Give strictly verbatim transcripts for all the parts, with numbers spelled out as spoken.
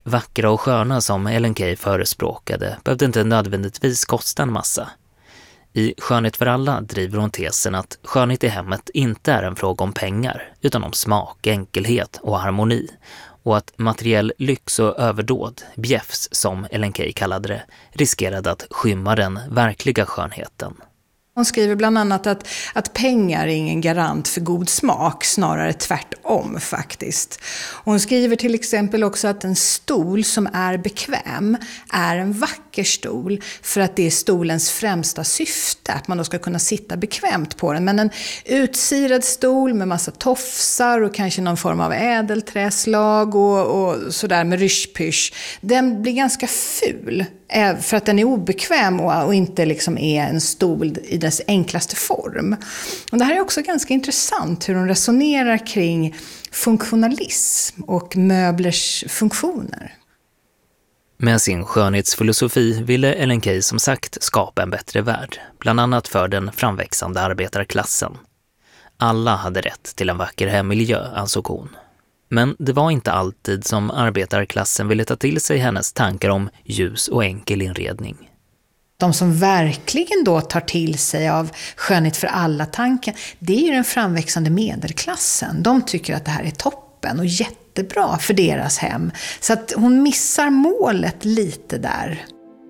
Vackra och sköna som Ellen Key förespråkade behövde inte nödvändigtvis kosta en massa. I Skönhet för alla driver hon tesen att skönhet i hemmet inte är en fråga om pengar utan om smak, enkelhet och harmoni, och att materiell lyx och överdåd, bjäfs som Ellen Key kallade det, riskerade att skymma den verkliga skönheten. Hon skriver bland annat att, att pengar är ingen garant för god smak, snarare tvärtom faktiskt. Hon skriver till exempel också att en stol som är bekväm är en vacker stol för att det är stolens främsta syfte, att man då ska kunna sitta bekvämt på den. Men en utsirad stol med massa tofsar och kanske någon form av ädelträslag och, och sådär med ryschpysch, den blir ganska ful. För att den är obekväm och inte liksom är en stol i dess enklaste form. Och det här är också ganska intressant hur hon resonerar kring funktionalism och möblers funktioner. Med sin skönhetsfilosofi ville Ellen Key som sagt skapa en bättre värld, bland annat för den framväxande arbetarklassen. Alla hade rätt till en vacker hemmiljö, ansåg hon. Men det var inte alltid som arbetarklassen ville ta till sig hennes tankar om ljus och enkel inredning. De som verkligen då tar till sig av skönhet för alla tanken, det är ju den framväxande medelklassen. De tycker att det här är toppen och jättebra för deras hem. Så att hon missar målet lite där.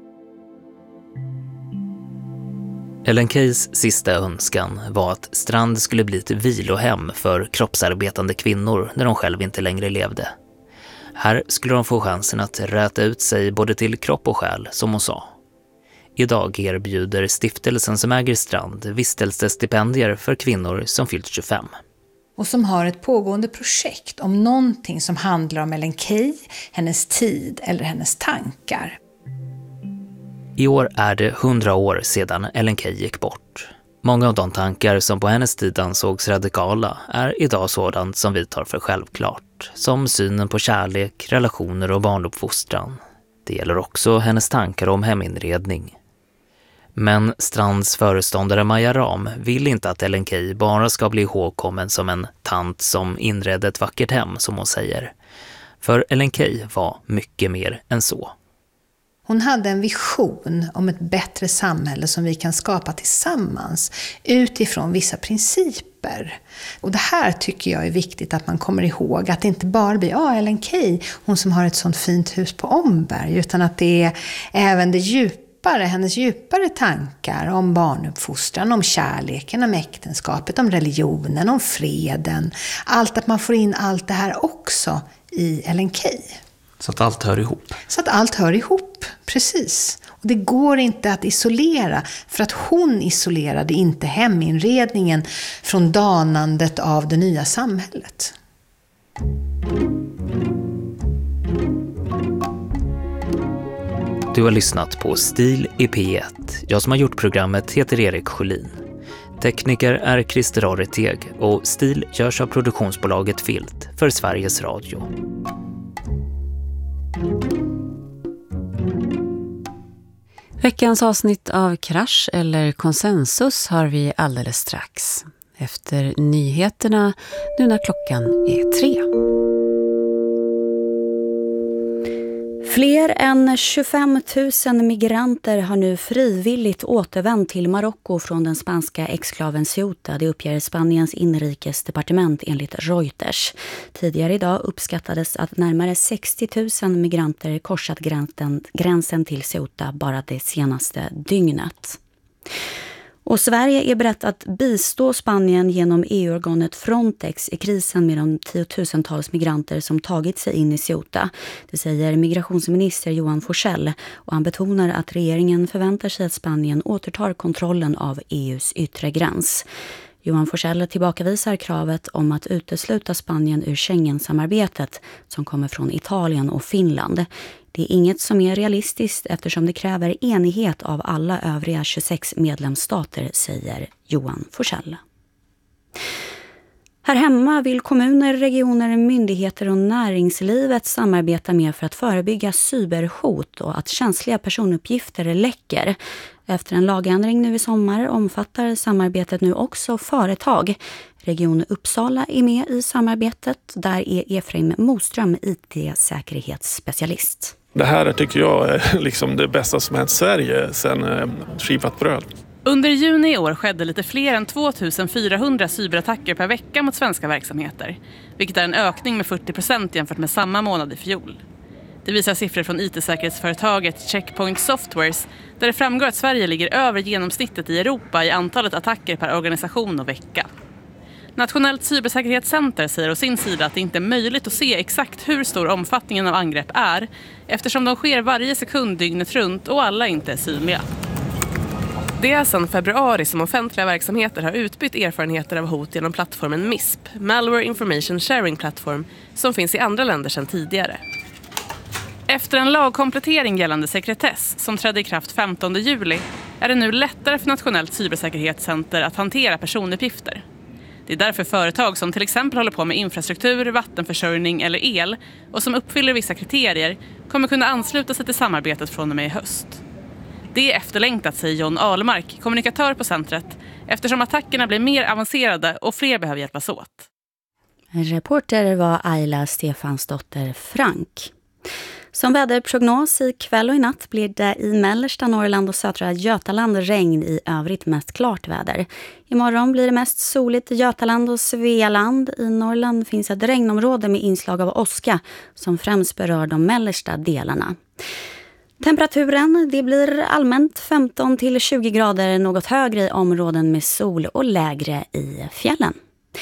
Ellen Keys sista önskan var att Strand skulle bli ett vilohem för kroppsarbetande kvinnor när de själv inte längre levde. Här skulle de få chansen att räta ut sig både till kropp och själ, som hon sa. Idag erbjuder stiftelsen som äger Strand vistelsestipendier för kvinnor som fyllt tjugofem. Och som har ett pågående projekt om någonting som handlar om Ellen Key, hennes tid eller hennes tankar. I år är det hundra år sedan Ellen Key gick bort. Många av de tankar som på hennes tid ansågs radikala är idag sådant som vi tar för självklart, som synen på kärlek, relationer och barnuppfostran. Det gäller också hennes tankar om heminredning. Men Strands föreståndare Maja Ram vill inte att Ellen Key bara ska bli ihågkommen som en tant som inredde ett vackert hem, som hon säger. För Ellen Key var mycket mer än så. Hon hade en vision om ett bättre samhälle som vi kan skapa tillsammans utifrån vissa principer. Och det här tycker jag är viktigt att man kommer ihåg. Att det inte bara blir ah, Ellen Key, hon som har ett sånt fint hus på Omberg. Utan att det är även det djupare, hennes djupare tankar om barnuppfostran, om kärleken, om äktenskapet, om religionen, om freden. Allt att man får in allt det här också i Ellen Key. Så att allt hör ihop. Så att allt hör ihop, precis. Och det går inte att isolera, för att hon isolerade inte heminredningen från danandet av det nya samhället. Du har lyssnat på Stil i P ett. Jag som har gjort programmet heter Erik Sjölin. Tekniker är Christer Areteg och Stil görs av produktionsbolaget Filt för Sveriges Radio. Veckans avsnitt av Krasch eller Konsensus har vi alldeles strax. Efter nyheterna nu när klockan är tre. Fler än tjugofem tusen migranter har nu frivilligt återvänt till Marocko från den spanska exklaven Ceuta. Det uppger Spaniens inrikesdepartement enligt Reuters. Tidigare idag uppskattades att närmare sextio tusen migranter korsat gränsen, gränsen till Ceuta bara det senaste dygnet. Och Sverige är berett att bistå Spanien genom E U-organet Frontex i krisen med de tiotusentals migranter som tagit sig in i Ceuta. Det säger migrationsminister Johan Forssell, och han betonar att regeringen förväntar sig att Spanien återtar kontrollen av E U:s yttre gräns. Johan Forssell tillbakavisar kravet om att utesluta Spanien ur Schengen-samarbetet som kommer från Italien och Finland. Det är inget som är realistiskt eftersom det kräver enighet av alla övriga tjugosex medlemsstater, säger Johan Forssell. Här hemma vill kommuner, regioner, myndigheter och näringslivet samarbeta med för att förebygga cyberhot och att känsliga personuppgifter läcker. Efter en lagändring nu i sommar omfattar samarbetet nu också företag. Region Uppsala är med i samarbetet. Där är Efraim Moström I T-säkerhetsspecialist. Det här tycker jag är liksom det bästa som hänt Sverige sedan skivat bröd. Under juni i år skedde lite fler än två tusen fyrahundra cyberattacker per vecka mot svenska verksamheter, vilket är en ökning med fyrtio procent jämfört med samma månad i fjol. Det visar siffror från I T-säkerhetsföretaget Checkpoint Softwares, där det framgår att Sverige ligger över genomsnittet i Europa i antalet attacker per organisation och vecka. Nationellt cybersäkerhetscenter säger å sin sida att det inte är möjligt att se exakt hur stor omfattningen av angrepp är, eftersom de sker varje sekund dygnet runt och alla inte är synliga. Det är sedan februari som offentliga verksamheter har utbytt erfarenheter av hot genom plattformen M I S P, Malware Information Sharing Platform, som finns i andra länder sedan tidigare. Efter en lagkomplettering gällande sekretess som trädde i kraft femtonde juli är det nu lättare för Nationellt cybersäkerhetscenter att hantera personuppgifter. Det är därför företag som till exempel håller på med infrastruktur, vattenförsörjning eller el och som uppfyller vissa kriterier kommer kunna ansluta sig till samarbetet från och med i höst. Det är efterlängtat, säger John Ahlmark, kommunikatör på centret, eftersom attackerna blir mer avancerade och fler behöver hjälpas åt. Reporter var Ayla Stefansdotter Frank. Som väderprognos i kväll och i natt blir det i mellersta Norrland och södra Götaland regn, i övrigt mest klart väder. Imorgon blir det mest soligt i Götaland och Svealand. I Norrland finns ett regnområde med inslag av åska som främst berör de mellersta delarna. Temperaturen, det blir allmänt femton till tjugo grader, något högre i områden med sol och lägre i fjällen.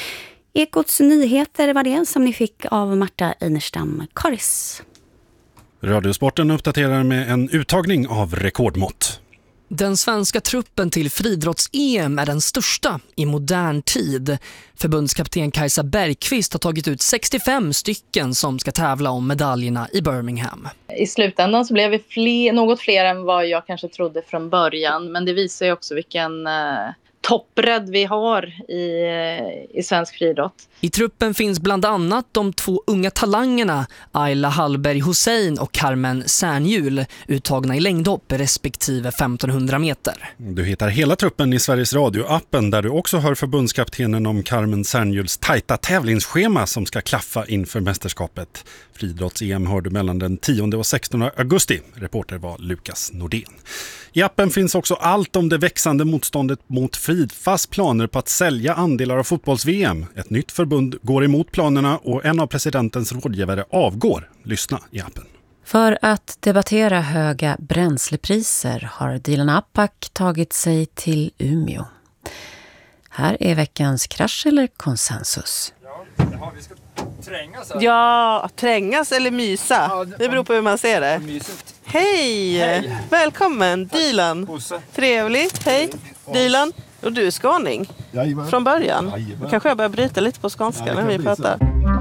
Ekots nyheter var det som ni fick av Marta Einerstam Karis. Radiosporten uppdaterar med en uttagning av rekordmått. Den svenska truppen till friidrotts-E M är den största i modern tid. Förbundskapten Kajsa Bergqvist har tagit ut sextiofem stycken som ska tävla om medaljerna i Birmingham. I slutändan så blev vi fler, något fler än vad jag kanske trodde från början. Men det visar ju också vilken eh, toppbredd vi har i, i svensk friidrott. I truppen finns bland annat de två unga talangerna Ayla Hallberg Hussein och Carmen Särnhjul, uttagna i längdhopp respektive femtonhundra meter. Du hittar hela truppen i Sveriges Radio-appen, där du också hör förbundskaptenen om Carmen Särnhjuls tajta tävlingsschema som ska klaffa inför mästerskapet. Friidrotts-E M hör du mellan den tionde och sextonde augusti. Reporter var Lukas Nordén. I appen finns också allt om det växande motståndet mot Fridfas planer på att sälja andelar av fotbolls-V M. Ett nytt förbund går emot planerna och en av presidentens rådgivare avgår. Lyssna i appen. För att debattera höga bränslepriser har Dilan Apak tagit sig till Umeå. Här är veckans krasch eller konsensus. Ja, vi ska trängas. Här. Ja, trängas eller mysa. Ja, det beror på hur man ser det. Mysigt. Hej! Hej! Välkommen, Dilan. Bosse. Trevligt, hej. Dilan, och du är skåning. Jajamän. Från början. Jajamän. Kanske jag börjar bryta lite på skånska ja, när vi pratar.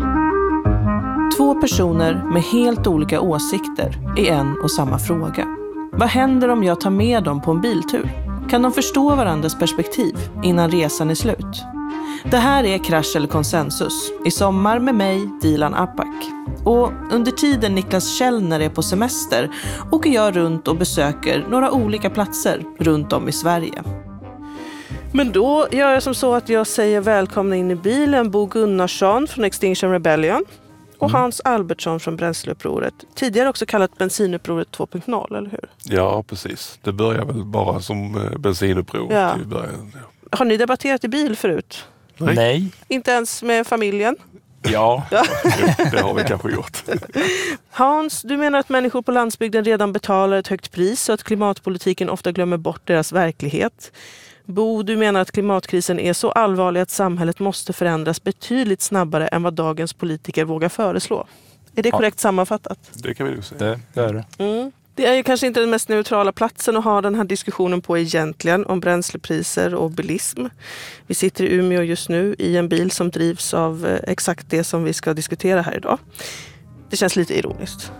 Två personer med helt olika åsikter i en och samma fråga. Vad händer om jag tar med dem på en biltur? Kan de förstå varandras perspektiv innan resan är slut? Det här är Krasch eller konsensus i sommar med mig, Dilan Apak. Och under tiden Niklas Källner är på semester åker jag runt och besöker några olika platser runt om i Sverige. Men då gör jag som så att jag säger välkomna in i bilen Bo Gunnarsson från Extinction Rebellion och mm. Hans Albertsson från Bränsleupproret. Tidigare också kallat bensinupproret två punkt noll, eller hur? Ja, precis. Det börjar väl bara som bensinuppror ja. i början. Ja. Har ni debatterat i bil förut? Nej. Nej. Inte ens med familjen? Ja, det har vi kanske gjort. Hans, du menar att människor på landsbygden redan betalar ett högt pris och att klimatpolitiken ofta glömmer bort deras verklighet. Bo, du menar att klimatkrisen är så allvarlig att samhället måste förändras betydligt snabbare än vad dagens politiker vågar föreslå. Är det korrekt ja. sammanfattat? Det kan vi nog säga. Det, det är det. Mm. Det är ju kanske inte den mest neutrala platsen att ha den här diskussionen på egentligen om bränslepriser och bilism. Vi sitter i Umeå just nu i en bil som drivs av exakt det som vi ska diskutera här idag. Det känns lite ironiskt.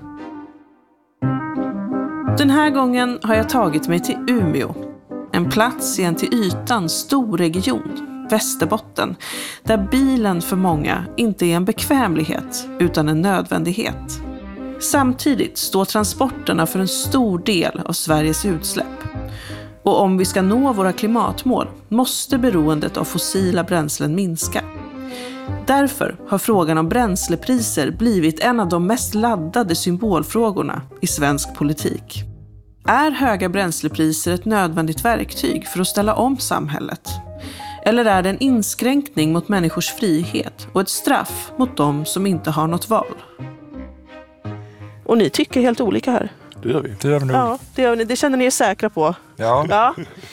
Den här gången har jag tagit mig till Umeå. En plats i en till ytan stor region, Västerbotten, där bilen för många inte är en bekvämlighet utan en nödvändighet. Samtidigt står transporterna för en stor del av Sveriges utsläpp. Och om vi ska nå våra klimatmål måste beroendet av fossila bränslen minska. Därför har frågan om bränslepriser blivit en av de mest laddade symbolfrågorna i svensk politik. Är höga bränslepriser ett nödvändigt verktyg för att ställa om samhället? Eller är det en inskränkning mot människors frihet och ett straff mot dem som inte har något val? Och ni tycker helt olika här. Det gör vi. Det gör vi nog. Ja, det gör ni. Det känner ni er säkra på. Ja. Ja.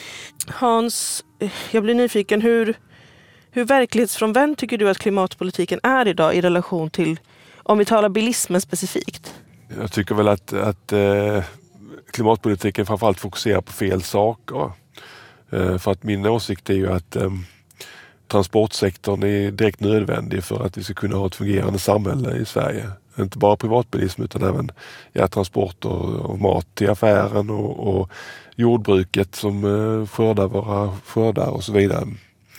Hans, jag blir nyfiken. Hur, hur verklighetsfrånvänd tycker du att klimatpolitiken är idag i relation till, om vi talar bilismen specifikt? Jag tycker väl att, att eh, klimatpolitiken framförallt fokuserar på fel saker. Eh, för att min åsikt är ju att eh, transportsektorn är direkt nödvändig för att vi ska kunna ha ett fungerande samhälle i Sverige. Inte bara privatbilism utan även ja, transporter och mat till affären och, och jordbruket som eh, skördar våra skördar och så vidare.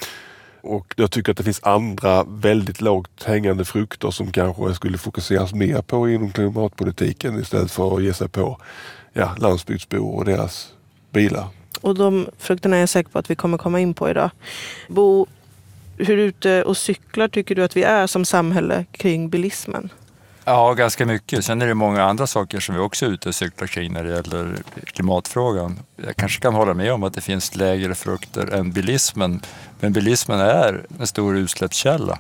Och jag tycker att det finns andra väldigt lågt hängande frukter som kanske skulle fokuseras mer på inom klimatpolitiken istället för att ge sig på ja, landsbygdsbor och deras bilar. Och de frukterna är jag säker på att vi kommer komma in på idag. Bo, hur ute och cyklar tycker du att vi är som samhälle kring bilismen? Ja, ganska mycket. Sen är det många andra saker som vi också är ute och cyklar kring när det gäller klimatfrågan. Jag kanske kan hålla med om att det finns lägre frukter än bilismen. Men bilismen är en stor utsläppskälla.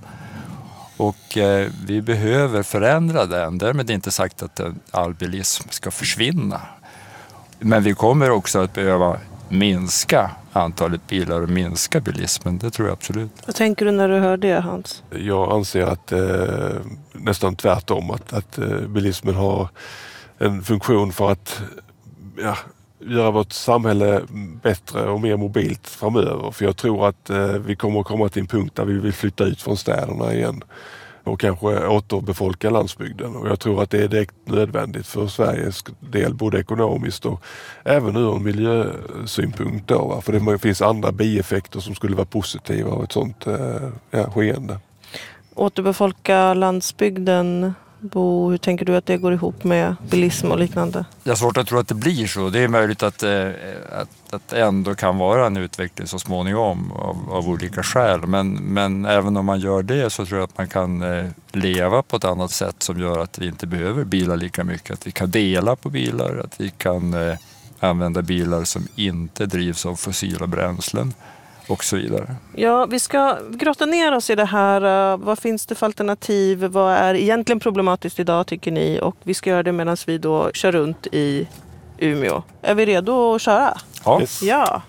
Och eh, vi behöver förändra den. Därmed är inte sagt att all bilism ska försvinna. Men vi kommer också att behöva minska antalet bilar och minska bilismen. Det tror jag absolut. Vad tänker du när du hör det, Hans? Jag anser att eh, nästan tvärtom att, att eh, bilismen har en funktion för att ja, göra vårt samhälle bättre och mer mobilt framöver. För jag tror att eh, vi kommer att komma till en punkt där vi vill flytta ut från städerna igen och kanske återbefolka landsbygden. Och jag tror att det är direkt nödvändigt för Sveriges del, både ekonomiskt och även ur en miljösynpunkt. Då, va? För det finns andra bieffekter som skulle vara positiva av ett sånt eh, ja, skeende. Återbefolka landsbygden, Bo, hur tänker du att det går ihop med bilism och liknande? Jag har svårt att tro att det blir så. Det är möjligt att, eh, att, att det ändå kan vara en utveckling så småningom av, av olika skäl. Men, men även om man gör det så tror jag att man kan eh, leva på ett annat sätt som gör att vi inte behöver bilar lika mycket. Att vi kan dela på bilar, att vi kan eh, använda bilar som inte drivs av fossila bränslen. Och så vidare. Ja, vi ska grotta ner oss i det här. Vad finns det för alternativ? Vad är egentligen problematiskt idag tycker ni? Och vi ska göra det medan vi då kör runt i Umeå. Är vi redo att köra? Ja. Yes. Ja.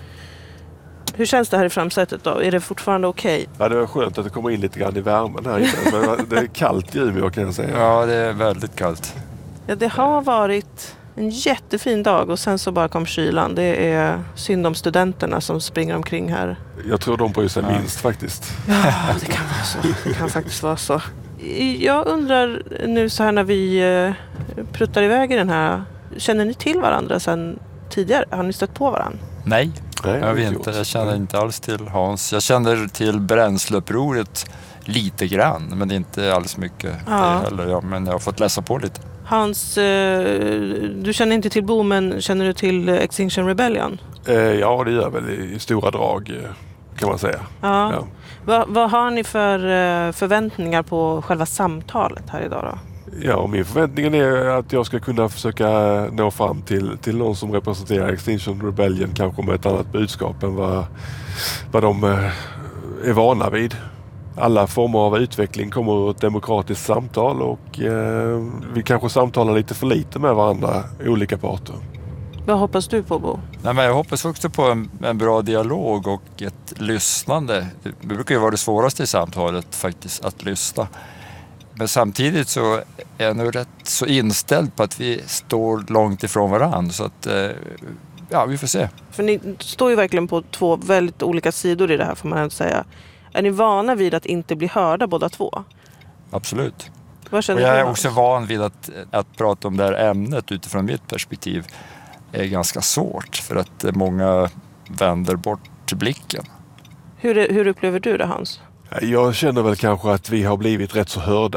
Hur känns det här i framsätet då? Är det fortfarande okej? Okay? Ja, det var skönt att det kommer in lite grann i värmen här inne. Det är kallt i Umeå kan jag säga. Ja, det är väldigt kallt. Ja, det har varit en jättefin dag och sen så bara kom kylan. Det är synd om studenterna som springer omkring här. Jag tror de bryr sig ja. minst faktiskt. Ja, det kan vara så. Det kan faktiskt vara så. Jag undrar nu så här när vi pruttar iväg i den här. Känner ni till varandra sedan tidigare? Har ni stött på varandra? Nej, Nej jag vet inte. Jag känner inte alls till Hans. Jag känner till bränsleupproret lite grann, men det är inte alls mycket ja. heller. Ja, men jag har fått läsa på lite. Hans, du känner inte till Bo, men känner du till Extinction Rebellion? Eh, ja, det gör väl i stora drag kan man säga. Ja. Ja. Va, vad har ni för förväntningar på själva samtalet här idag då? Ja, min förväntning är att jag ska kunna försöka nå fram till, till någon som representerar Extinction Rebellion kanske med ett annat budskap än vad, vad de är vana vid. Alla former av utveckling kommer ur ett demokratiskt samtal och eh, vi kanske samtalar lite för lite med varandra, olika parter. Vad hoppas du på, Bo? Nej, men jag hoppas också på en, en bra dialog och ett lyssnande. Det brukar ju vara det svåraste i samtalet faktiskt, att lyssna. Men samtidigt så är jag nog rätt så inställd på att vi står långt ifrån varandra. Så att, eh, ja, vi får se. För ni står ju verkligen på två väldigt olika sidor i det här, får man inte säga. Är ni vana vid att inte bli hörda båda två? Absolut. Vad känner och jag är du? också van vid att, att prata om det här ämnet utifrån mitt perspektiv är ganska svårt. För att många vänder bort blicken. Hur, hur upplever du det, Hans? Jag känner väl kanske att vi har blivit rätt så hörda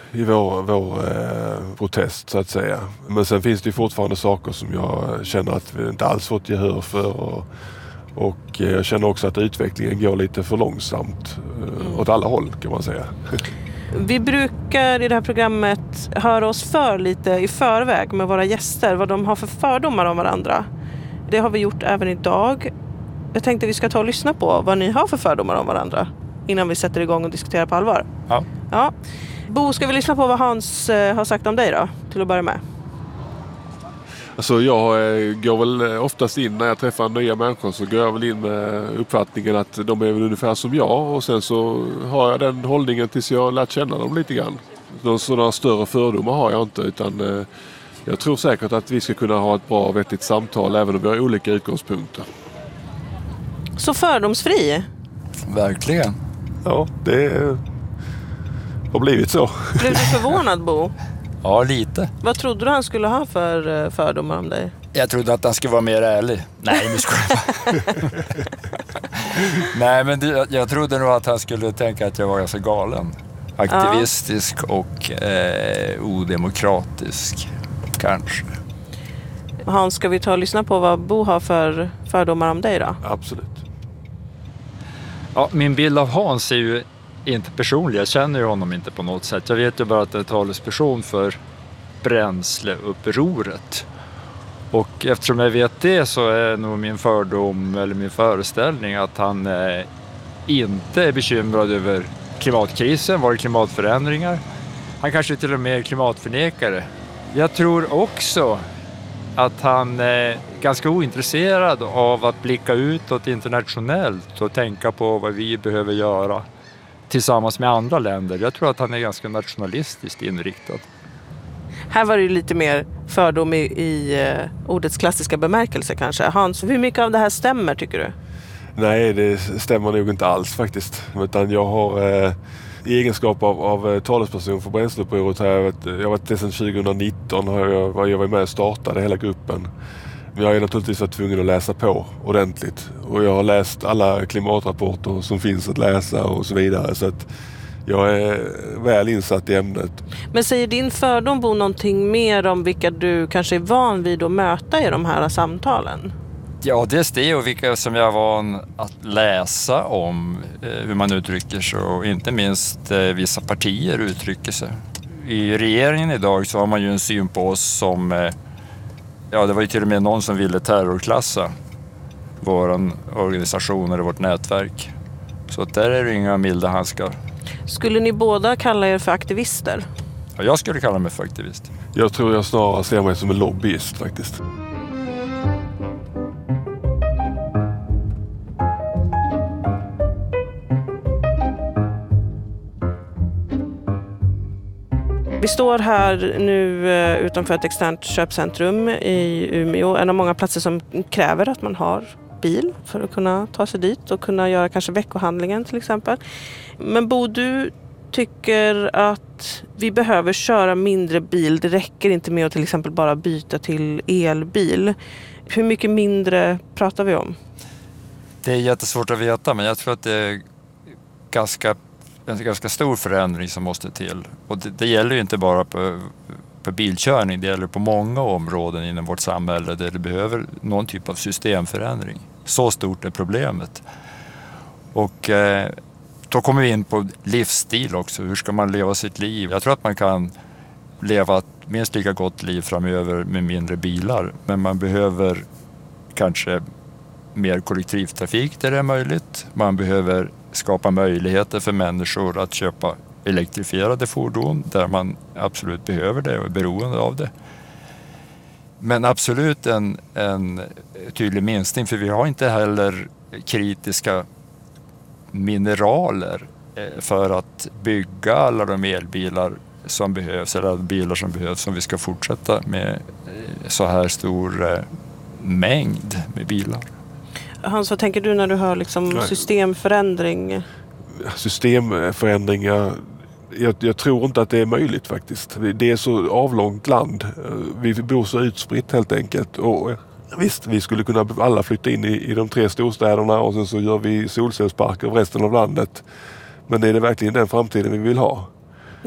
i vår, vår eh, protest så att säga. Men sen finns det ju fortfarande saker som jag känner att vi inte alls fått gehör för och, och jag känner också att utvecklingen går lite för långsamt eh, åt alla håll kan man säga. Vi brukar i det här programmet höra oss för lite i förväg med våra gäster vad de har för fördomar om varandra. Det har vi gjort även idag. Jag tänkte vi ska ta och lyssna på vad ni har för fördomar om varandra innan vi sätter igång och diskuterar på allvar. Ja. Ja. Bo, ska vi lyssna på vad Hans eh, har sagt om dig då, till att börja med? Alltså jag eh, går väl oftast in när jag träffar nya människor så går jag väl in med uppfattningen att de är väl ungefär som jag och sen så har jag den hållningen tills jag har lärt känna dem lite grann. Någon sådana större fördomar har jag inte utan eh, jag tror säkert att vi ska kunna ha ett bra och vettigt samtal även om vi har olika utgångspunkter. Så fördomsfri? Verkligen. Ja, det har blivit så. Blev du förvånad, Bo? Ja, lite. Vad trodde du han skulle ha för fördomar om dig? Jag trodde att han skulle vara mer ärlig. Nej, nu ska jag Nej, men det, jag trodde nog att han skulle tänka att jag var ganska galen. Aktivistisk ja. och eh, odemokratisk, kanske. Hans, ska vi ta och lyssna på vad Bo har för fördomar om dig då? Absolut. Ja, min bild av Hans är ju inte personlig. Jag känner ju honom inte på något sätt. Jag vet ju bara att det är talesperson för bränsleupproret. Och eftersom jag vet det så är nog min fördom eller min föreställning att han eh, inte är bekymrad över klimatkrisen, var klimatförändringar. Han kanske till och med är klimatförnekare. Jag tror också att han är ganska ointresserad av att blicka utåt internationellt och tänka på vad vi behöver göra tillsammans med andra länder. Jag tror att han är ganska nationalistiskt inriktad. Här var det ju lite mer fördom i, i uh, ordets klassiska bemärkelse kanske. Hans, hur mycket av det här stämmer tycker du? Nej, det stämmer nog inte alls faktiskt. Utan jag har eh, i egenskap av, av talesperson för bränsleupproret har jag varit, jag har varit det sedan tjugonitton har jag, jag var med och startade hela gruppen. Jag är naturligtvis varit tvungen att läsa på ordentligt och jag har läst alla klimatrapporter som finns att läsa och så vidare så att jag är väl insatt i ämnet. Men säger din fördom, Bo, någonting mer om vilka du kanske är van vid att möta i de här samtalen? Ja, dels det och vilka som jag är van att läsa om eh, hur man uttrycker sig och inte minst eh, vissa partier uttrycker sig. I regeringen idag så har man ju en syn på oss som, eh, ja det var ju till och med någon som ville terrorklassa vår organisation eller vårt nätverk. Så där är det inga milda handskar. Skulle ni båda kalla er för aktivister? Ja, jag skulle kalla mig för aktivist. Jag tror jag snarare ser mig som en lobbyist faktiskt. Vi står här nu utanför ett externt köpcentrum i Umeå. En av många platser som kräver att man har bil för att kunna ta sig dit och kunna göra kanske veckohandlingen till exempel. Men Bo, du tycker att vi behöver köra mindre bil. Det räcker inte med att till exempel bara byta till elbil. Hur mycket mindre pratar vi om? Det är jättesvårt att veta, men jag tror att det är ganska, en ganska stor förändring som måste till. Och det, det gäller ju inte bara på, på bilkörning, det gäller på många områden inom vårt samhälle där det behöver någon typ av systemförändring. Så stort är problemet. Och eh, då kommer vi in på livsstil också. Hur ska man leva sitt liv? Jag tror att man kan leva ett minst lika gott liv framöver med mindre bilar. Men man behöver kanske mer kollektivtrafik där det är möjligt. Man behöver skapa möjligheter för människor att köpa elektrifierade fordon där man absolut behöver det och är beroende av det. Men absolut en, en tydlig minskning, för vi har inte heller kritiska mineraler för att bygga alla de elbilar som behövs, eller bilar som behövs om vi ska fortsätta med så här stor mängd med bilar. Hans, vad tänker du när du hör liksom systemförändring? Systemförändringar, jag, jag tror inte att det är möjligt faktiskt. Det är så avlångt land. Vi bor så utspritt helt enkelt. Och visst, vi skulle kunna alla flytta in i, i de tre storstäderna och sen så gör vi solcellsparker av resten av landet. Men är det verkligen den framtiden vi vill ha?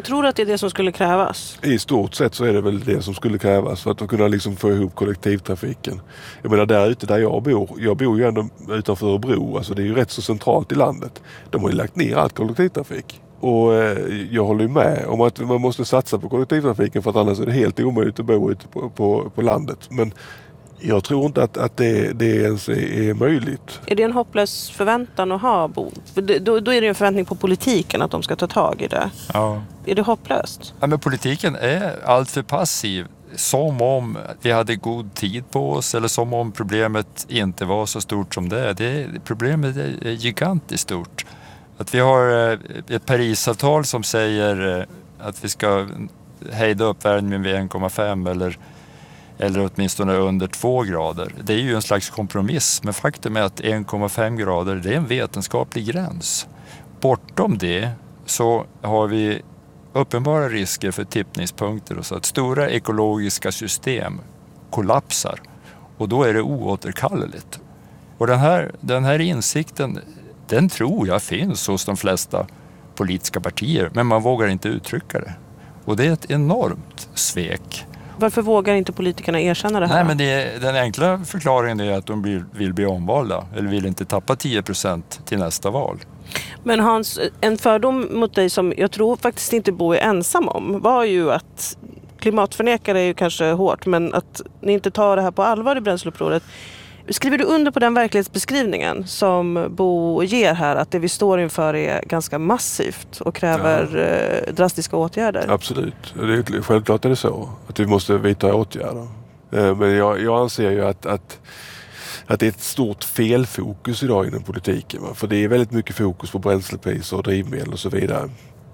Tror du att det är det som skulle krävas? I stort sett så är det väl det som skulle krävas för att kunna liksom få ihop kollektivtrafiken. Jag menar där ute där jag bor, jag bor ju ändå utanför Örebro, alltså det är ju rätt så centralt i landet. De har ju lagt ner allt kollektivtrafik. Och eh, jag håller ju med om att man måste satsa på kollektivtrafiken för att annars är det helt omöjligt att bo ute på, på, på landet. Men jag tror inte att, att det, det ens är, är möjligt. Är det en hopplös förväntan att ha, Bo? För det, då, då är det en förväntning på politiken att de ska ta tag i det. Ja. Är det hopplöst? Ja, men politiken är alltför passiv. Som om vi hade god tid på oss eller som om problemet inte var så stort som det är. Det, problemet är gigantiskt stort. Att vi har ett Parisavtal som säger att vi ska hejda uppvärmningen vid en komma fem eller, eller åtminstone under två grader. Det är ju en slags kompromiss, men faktum är att en komma fem grader det är en vetenskaplig gräns. Bortom det så har vi uppenbara risker för tippningspunkter och så att stora ekologiska system kollapsar och då är det oåterkalleligt. Och den här, den här insikten, den tror jag finns hos de flesta politiska partier, men man vågar inte uttrycka det. Och det är ett enormt svek. Varför vågar inte politikerna erkänna det här? Nej, men det är, den enkla förklaringen är att de vill, vill bli omvalda eller vill inte tappa tio procent till nästa val. Men Hans, en fördom mot dig som jag tror faktiskt inte Bo är ensam om var ju att klimatförnekare är ju kanske hårt, men att ni inte tar det här på allvar i Bränsleupproret. Skriver du under på den verklighetsbeskrivningen som Bo ger här, att det vi står inför är ganska massivt och kräver ja. drastiska åtgärder? Absolut, det är, självklart är det så att vi måste vidta åtgärder. Men jag, jag anser ju att, att, att det är ett stort felfokus idag inom politiken. För det är väldigt mycket fokus på bränslepriser och drivmedel och så vidare.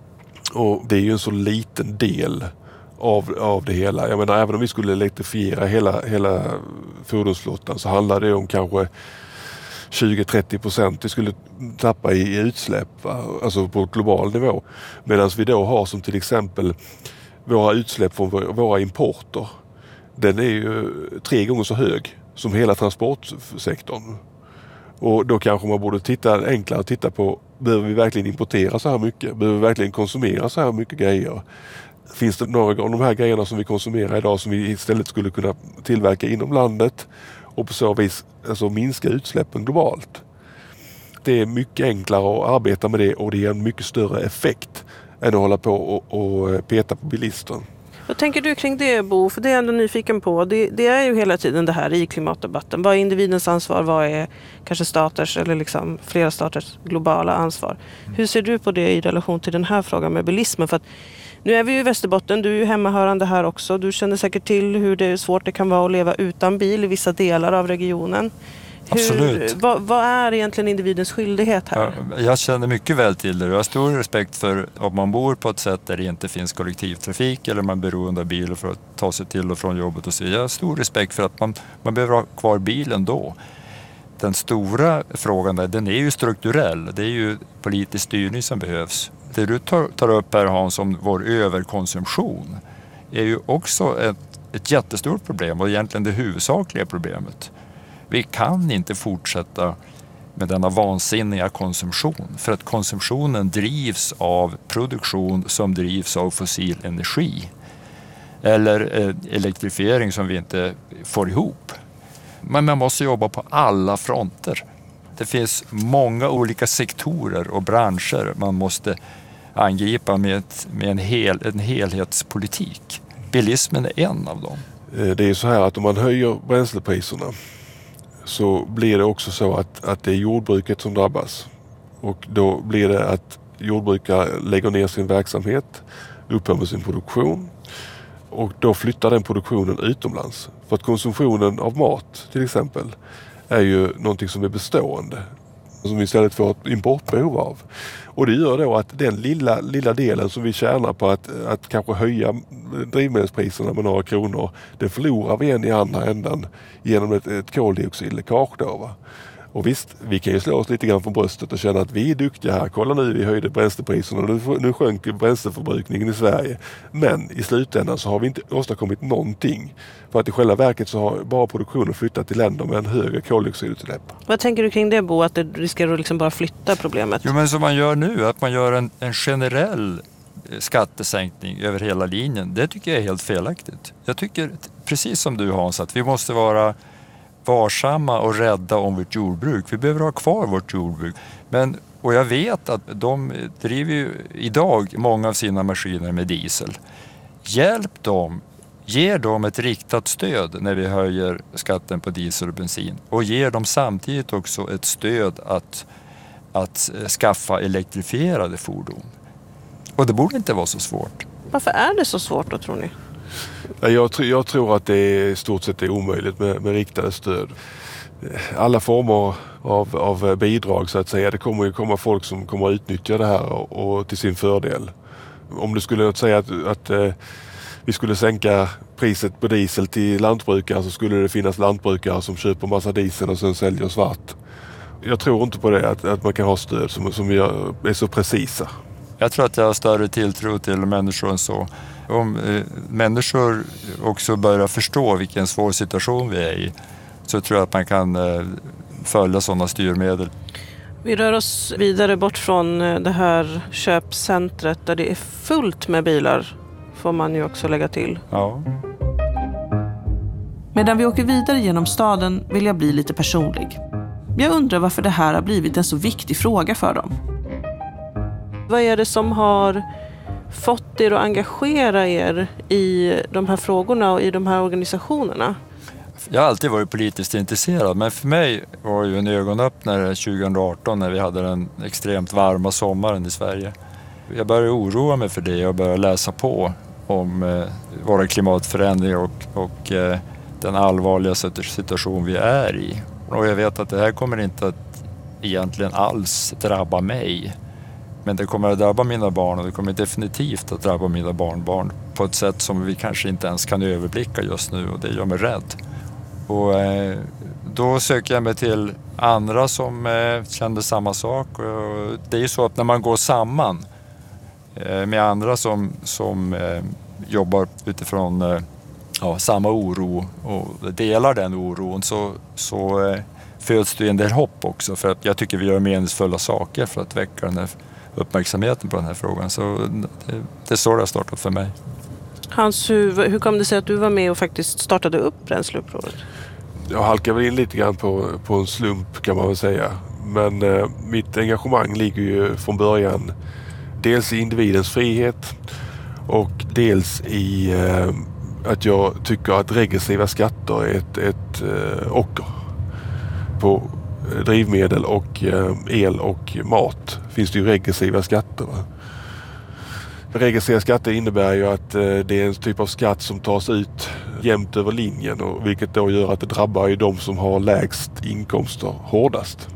Och det är ju en så liten del Av, av det hela. Jag menar, även om vi skulle elektrifiera hela, hela fordonsflottan så handlar det om kanske tjugo till trettio procent vi skulle tappa i, i utsläpp, alltså på global nivå. Medan vi då har som till exempel våra utsläpp från våra importer. Den är ju tre gånger så hög som hela transportsektorn. Och då kanske man borde titta enklare titta på, behöver vi verkligen importera så här mycket? Behöver vi verkligen konsumera så här mycket grejer? Finns det några av de här grejerna som vi konsumerar idag som vi istället skulle kunna tillverka inom landet och på så vis alltså minska utsläppen globalt? Det är mycket enklare att arbeta med det och det ger en mycket större effekt än att hålla på och, och peta på bilisten. Vad tänker du kring det, Bo? För det är jag ändå nyfiken på. Det, det är ju hela tiden det här i klimatdebatten. Vad är individens ansvar? Vad är kanske staters eller liksom flera staters globala ansvar? Hur ser du på det i relation till den här frågan med bilismen? För att nu är vi ju i Västerbotten, du är ju hemmahörande här också. Du känner säkert till hur det är svårt det kan vara att leva utan bil i vissa delar av regionen. Absolut. Hur, vad, vad är egentligen individens skyldighet här? Ja, jag känner mycket väl till det. Jag har stor respekt för om man bor på ett sätt där det inte finns kollektivtrafik eller man är beroende av bil för att ta sig till och från jobbet och så. Jag har stor respekt för att man, man behöver ha kvar bilen då. Den stora frågan där, den är ju strukturell. Det är ju politisk styrning som behövs. Det du tar, tar upp här, Hans, om vår överkonsumtion är ju också ett, ett jättestort problem och egentligen det huvudsakliga problemet. Vi kan inte fortsätta med denna vansinniga konsumtion för att konsumtionen drivs av produktion som drivs av fossil energi eller eh, elektrifiering som vi inte får ihop. Men man måste jobba på alla fronter. Det finns många olika sektorer och branscher man måste angripa med, ett, med en, hel, en helhetspolitik. Bilismen är en av dem. Det är så här att om man höjer bränslepriserna så blir det också så att, att det är jordbruket som drabbas. Och då blir det att jordbrukare lägger ner sin verksamhet, upphör med sin produktion och då flyttar den produktionen utomlands. För att konsumtionen av mat till exempel är ju någonting som är bestående. Som vi istället får ett importbehov av. Och det gör då att den lilla, lilla delen som vi tjänar på att, att kanske höja drivmedelspriserna med några kronor, det förlorar vi igen i andra änden genom ett, ett koldioxidläckage då, va? Och visst, vi kan ju slå oss lite grann från bröstet och känna att vi är duktiga här. Kolla nu, vi höjde bränslepriserna och nu, nu sjönk bränsleförbrukningen i Sverige. Men i slutändan så har vi inte åstadkommit någonting. För att i själva verket så har bara produktionen flyttat till länder med en högre koldioxidutsläpp. Vad tänker du kring det, Bo? Att det riskerar att liksom bara flytta problemet? Jo, men som man gör nu, att man gör en, en generell skattesänkning över hela linjen. Det tycker jag är helt felaktigt. Jag tycker, precis som du Hans, att vi måste vara varsamma och rädda om vårt jordbruk. Vi behöver ha kvar vårt jordbruk. Men, och jag vet att de driver ju idag många av sina maskiner med diesel. Hjälp dem, ge dem ett riktat stöd när vi höjer skatten på diesel och bensin. Och ger dem samtidigt också ett stöd att, att skaffa elektrifierade fordon. Och det borde inte vara så svårt. Varför är det så svårt då, tror ni? Jag, jag tror att det är, i stort sett är omöjligt med, med riktade stöd. Alla former av, av bidrag så att säga, det kommer ju komma folk som kommer att utnyttja det här och, och till sin fördel. Om du skulle säga att, att eh, vi skulle sänka priset på diesel till lantbrukare, så skulle det finnas lantbrukare som köper massa diesel och sen säljer svart. Jag tror inte på det, att, att man kan ha stöd som, som är så precisa. Jag tror att jag har större tilltro till människor än så. Om eh, människor också börjar förstå vilken svår situation vi är i, så tror jag att man kan eh, följa sådana styrmedel. Vi rör oss vidare bort från det här köpcentret där det är fullt med bilar, får man ju också lägga till. Ja. Medan vi åker vidare genom staden vill jag bli lite personlig. Jag undrar varför det här har blivit en så viktig fråga för dem. Vad är det som har fått er att engagera er i de här frågorna och i de här organisationerna? Jag har alltid varit politiskt intresserad, men för mig var det ju en ögonöppnare tjugo arton när vi hade den extremt varma sommaren i Sverige. Jag började oroa mig för det och började läsa på om eh, våra klimatförändringar och, och eh, den allvarliga situation vi är i. Och jag vet att det här kommer inte att egentligen alls drabba mig. Men det kommer att drabba mina barn, och det kommer definitivt att drabba mina barnbarn på ett sätt som vi kanske inte ens kan överblicka just nu, och det gör mig rädd. Och eh, då söker jag mig till andra som eh, kände samma sak. Och det är ju så att när man går samman eh, med andra som, som eh, jobbar utifrån eh, ja, samma oro och delar den oron, så, så eh, föds det en del hopp också. För att jag tycker vi gör meningsfulla saker för att väcka den här uppmärksamheten på den här frågan. Så det, det är så det har startat för mig. Hans, hur, hur kom det sig att du var med och faktiskt startade upp Bränsleupproret? Jag halkade väl in lite grann på, på en slump, kan man väl säga. Men eh, mitt engagemang ligger ju från början dels i individens frihet och dels i eh, att jag tycker att regressiva skatter är ett, ett eh, ocker på drivmedel och eh, el och mat. Finns det ju regressiva skatter. Va? Regressiva skatter innebär ju att eh, det är en typ av skatt som tas ut jämnt över linjen, och vilket då gör att det drabbar ju de som har lägst inkomster hårdast.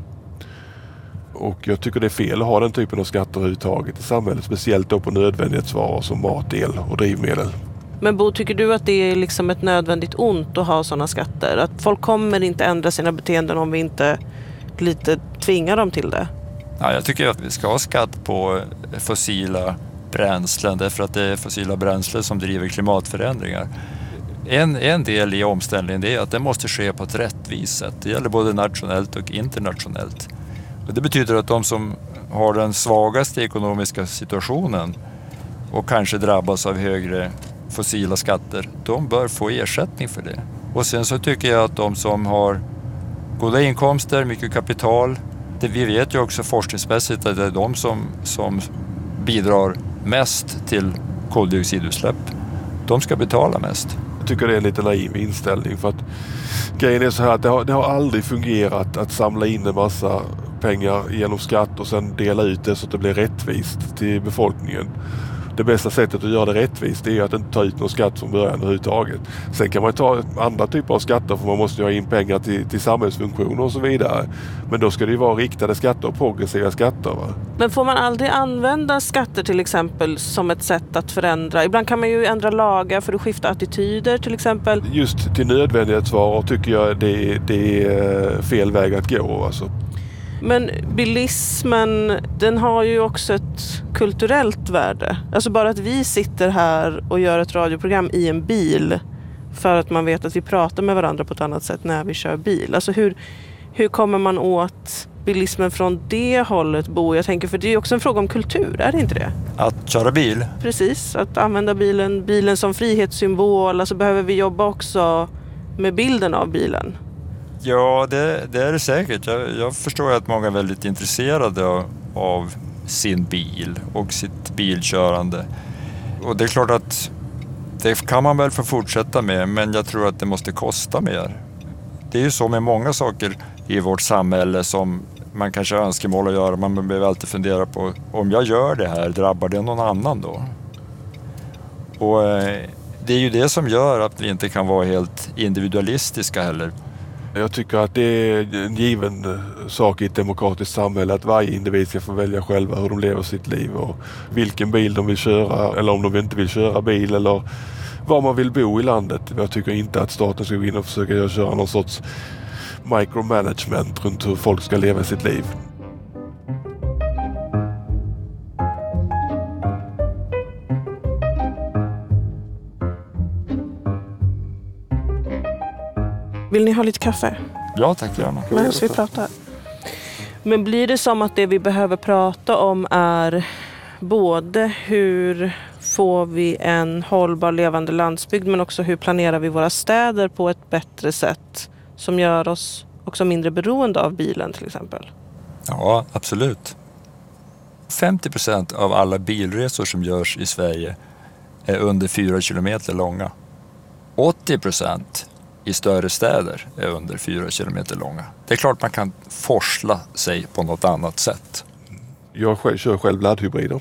Och jag tycker det är fel att ha den typen av skatter överhuvudtaget i samhället, speciellt då på nödvändighetsvaror som mat, el och drivmedel. Men Bo, tycker du att det är liksom ett nödvändigt ont att ha sådana skatter? Att folk kommer inte ändra sina beteenden om vi inte lite tvingar dem till det? Ja, jag tycker att vi ska ha skatt på fossila bränslen, därför att det är fossila bränslen som driver klimatförändringar. En, en del i omställningen är att det måste ske på ett rättvist sätt. Det gäller både nationellt och internationellt. Och det betyder att de som har den svagaste ekonomiska situationen och kanske drabbas av högre fossila skatter, de bör få ersättning för det. Och sen så tycker jag att de som har goda inkomster, mycket kapital, det, vi vet ju också forskningsmässigt att det är de som, som bidrar mest till koldioxidutsläpp. De ska betala mest. Jag tycker det är en lite naiv inställning, för att grejen är så här att det har, det har aldrig fungerat att samla in en massa pengar genom skatt och sen dela ut det så att det blir rättvist till befolkningen. Det bästa sättet att göra det rättvist är att inte ta ut någon skatt från början överhuvudtaget. Sen kan man ta andra typer av skatter, för man måste ju ha in pengar till, till samhällsfunktioner och så vidare. Men då ska det ju vara riktade skatter och progressiva skatter. Va? Men får man aldrig använda skatter till exempel som ett sätt att förändra? Ibland kan man ju ändra lagar för att skifta attityder till exempel. Just till nödvändighetsvaror tycker jag det, det är fel väg att gå. Alltså. Men bilismen, den har ju också ett kulturellt värde. Alltså bara att vi sitter här och gör ett radioprogram i en bil för att man vet att vi pratar med varandra på ett annat sätt när vi kör bil. Alltså hur, hur kommer man åt bilismen från det hållet, Bo? Jag tänker, för det är också en fråga om kultur, är det inte det? Att köra bil? Precis, att använda bilen, bilen som frihetssymbol. Alltså behöver vi jobba också med bilden av bilen? Ja, det, det är det säkert. Jag, jag förstår att många är väldigt intresserade av, av sin bil och sitt bilkörande. Och det är klart att det kan man väl få fortsätta med, men jag tror att det måste kosta mer. Det är ju så med många saker i vårt samhälle som man kanske har önskemål att göra. Man behöver alltid fundera på, om jag gör det här, drabbar det någon annan då? Och eh, det är ju det som gör att vi inte kan vara helt individualistiska heller. Jag tycker att det är en given sak i ett demokratiskt samhälle att varje individ ska få välja själva hur de lever sitt liv och vilken bil de vill köra, eller om de inte vill köra bil, eller var man vill bo i landet. Jag tycker inte att staten ska gå in och försöka köra någon sorts micromanagement runt hur folk ska leva sitt liv. Vill ni ha lite kaffe? Ja, tack gärna. Men vi pratar. Men blir det som att det vi behöver prata om är både hur får vi en hållbar levande landsbygd, men också hur planerar vi våra städer på ett bättre sätt som gör oss också mindre beroende av bilen till exempel? Ja, absolut. femtio procent av alla bilresor som görs i Sverige är under fyra kilometer långa. åttio procent i större städer är under fyra kilometer långa. Det är klart man kan forsla sig på något annat sätt. Jag själv, kör själv laddhybrider.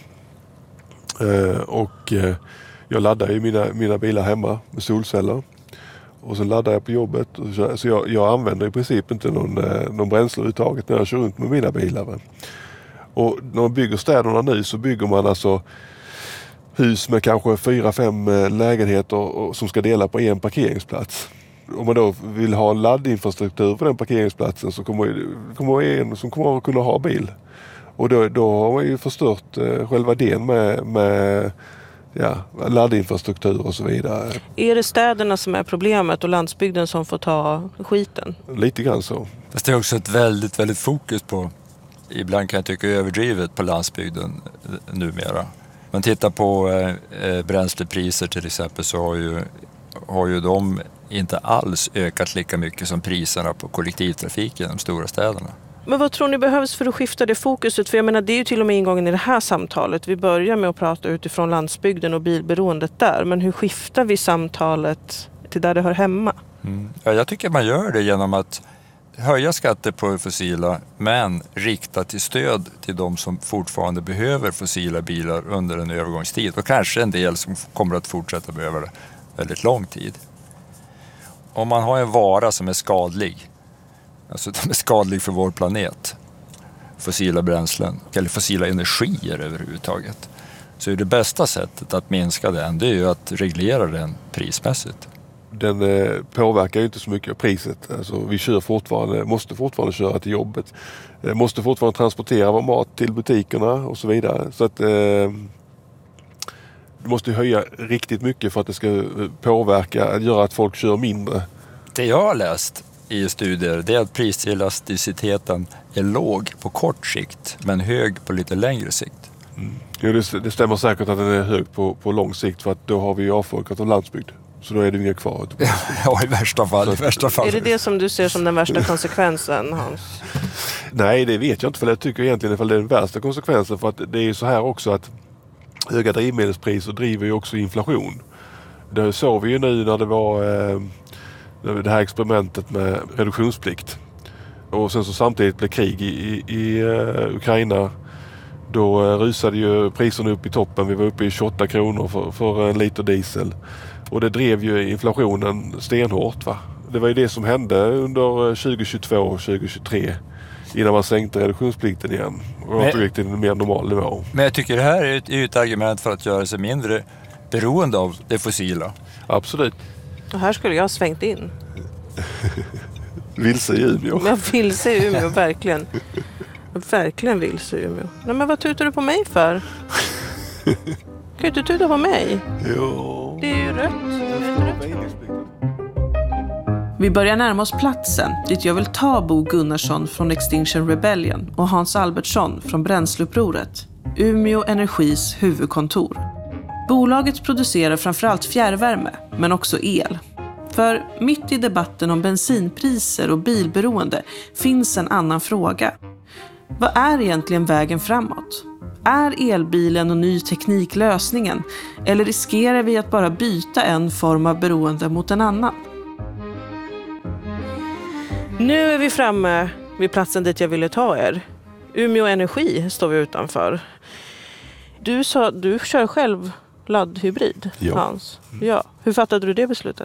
Eh, och eh, jag laddar ju mina, mina bilar hemma med solceller. Och sen laddar jag på jobbet. Och så så jag, jag använder i princip inte någon, eh, någon bränsle överhuvudtaget när jag kör runt med mina bilar. Va? Och när man bygger städerna nu så bygger man alltså hus med kanske fyra, fem lägenheter och, som ska dela på en parkeringsplats. Om man då vill ha laddinfrastruktur på den parkeringsplatsen så kommer det kommer en som kommer att kunna ha bil. Och då, då har man ju förstört eh, själva den med, med ja, laddinfrastruktur och så vidare. Är det städerna som är problemet och landsbygden som får ta skiten? Lite grann så. Fast det är också ett väldigt, väldigt fokus på, ibland kan jag tycka överdrivet på landsbygden numera. Man tittar på eh, bränslepriser till exempel, så har ju, har ju de inte alls ökat lika mycket som priserna på kollektivtrafiken i de stora städerna. Men vad tror ni behövs för att skifta det fokuset? För jag menar, det är ju till och med ingången i det här samtalet. Vi börjar med att prata utifrån landsbygden och bilberoendet där. Men hur skiftar vi samtalet till där det hör hemma? Mm. Ja, jag tycker man gör det genom att höja skatter på fossila, men rikta till stöd till de som fortfarande behöver fossila bilar under en övergångstid. Och kanske en del som kommer att fortsätta behöva det väldigt lång tid. Om man har en vara som är skadlig, alltså den är skadlig för vår planet, fossila bränslen eller fossila energier överhuvudtaget, så är det bästa sättet att minska den, det är ju att reglera den prismässigt. Den eh, påverkar ju inte så mycket av priset. Alltså, vi kör fortfarande, måste fortfarande köra till jobbet. Eh, måste fortfarande transportera vår mat till butikerna och så vidare. Så att eh, vi måste höja riktigt mycket för att det ska påverka, göra att folk kör mindre. Det jag har läst i studier, det är att priselasticiteten är låg på kort sikt men hög på lite längre sikt. Mm. Ja, det, det stämmer säkert att den är hög på, på lång sikt, för att då har vi avfolkat av landsbygd. Så då är det inga kvar. Ja, i värsta fall. I värsta fall. Är det det som du ser som den värsta konsekvensen, Hans? Nej, det vet jag inte, för jag tycker egentligen att det är den värsta konsekvensen, för att det är ju så här också att höga drivmedelspriser driver ju också inflation. Det såg vi ju nu när det var eh, det här experimentet med reduktionsplikt. Och sen så samtidigt blev krig i, i, i uh, Ukraina. Då uh, rusade ju priserna upp i toppen. Vi var uppe i tjugoåtta kronor för, för en liter diesel. Och det drev ju inflationen stenhårt. Va? Det var ju det som hände under tjugohundratjugotvå och tjugohundratjugotre. Innan man sänkte reduktionsplikten igen och återgick till en mer normal nivå. Men jag tycker det här är ett, är ett argument för att göra sig mindre beroende av det fossila. Absolut. Och här skulle jag ha svängt in. Vilse i Umeå. Men vilse i Umeå, verkligen. Verkligen vilse i Umeå. Nej, men vad tutar du på mig för? Kan du inte tuta på mig? Jo. Det är ju rött. Vi börjar närma oss platsen dit jag vill ta Bo Gunnarsson från Extinction Rebellion och Hans Albertsson från Bränsleupproret, Umeå Energis huvudkontor. Bolaget producerar framförallt fjärrvärme, men också el. För mitt i debatten om bensinpriser och bilberoende finns en annan fråga. Vad är egentligen vägen framåt? Är elbilen och ny teknik lösningen? Eller riskerar vi att bara byta en form av beroende mot en annan? Nu är vi framme vid platsen dit jag ville ta er. Umeå Energi står vi utanför. Du sa du kör själv laddhybrid, ja. Hans. Ja. Hur fattade du det beslutet?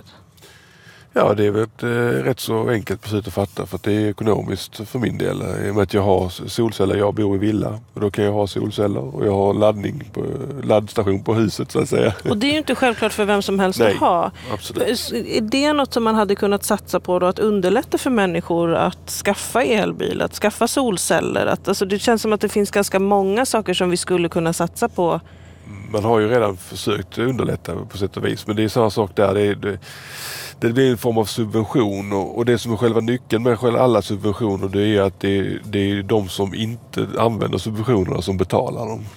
Ja, det är väl ett eh, rätt så enkelt beslut att fatta för att det är ekonomiskt för min del. I och med att jag har solceller, jag bor i villa och då kan jag ha solceller och jag har laddning på, laddstation på huset så att säga. Och det är ju inte självklart för vem som helst Nej, att ha. Absolut. Är det något som man hade kunnat satsa på då, att underlätta för människor att skaffa elbil, att skaffa solceller? Att, alltså, det känns som att det finns ganska många saker som vi skulle kunna satsa på. Man har ju redan försökt underlätta på sätt och vis, men det är samma sak där. Det, är, det, det blir en form av subvention och, och det som är själva nyckeln med själva alla subventioner det är att det, det är de som inte använder subventionerna som betalar dem.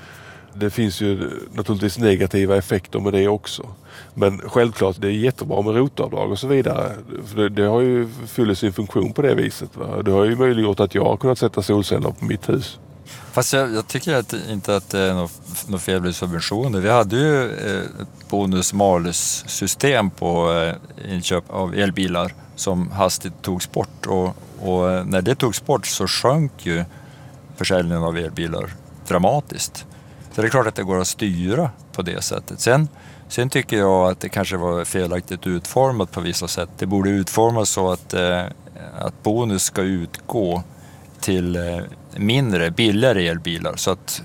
Det finns ju naturligtvis negativa effekter med det också. Men självklart det är jättebra med rotavdrag och så vidare. För det, det har ju fyllt sin funktion på det viset. Va? Det har ju möjliggjort att jag har kunnat sätta solceller på mitt hus. Fast jag, jag tycker att, inte att det är något, något fel med subventioner. Vi hade ju ett bonus-malus-system på eh, inköp av elbilar som hastigt togs bort. Och, och när det togs bort så sjönk ju försäljningen av elbilar dramatiskt. Så det är klart att det går att styra på det sättet. Sen, sen tycker jag att det kanske var felaktigt utformat på vissa sätt. Det borde utformas så att, eh, att bonus ska utgå till eh, mindre, billigare elbilar så att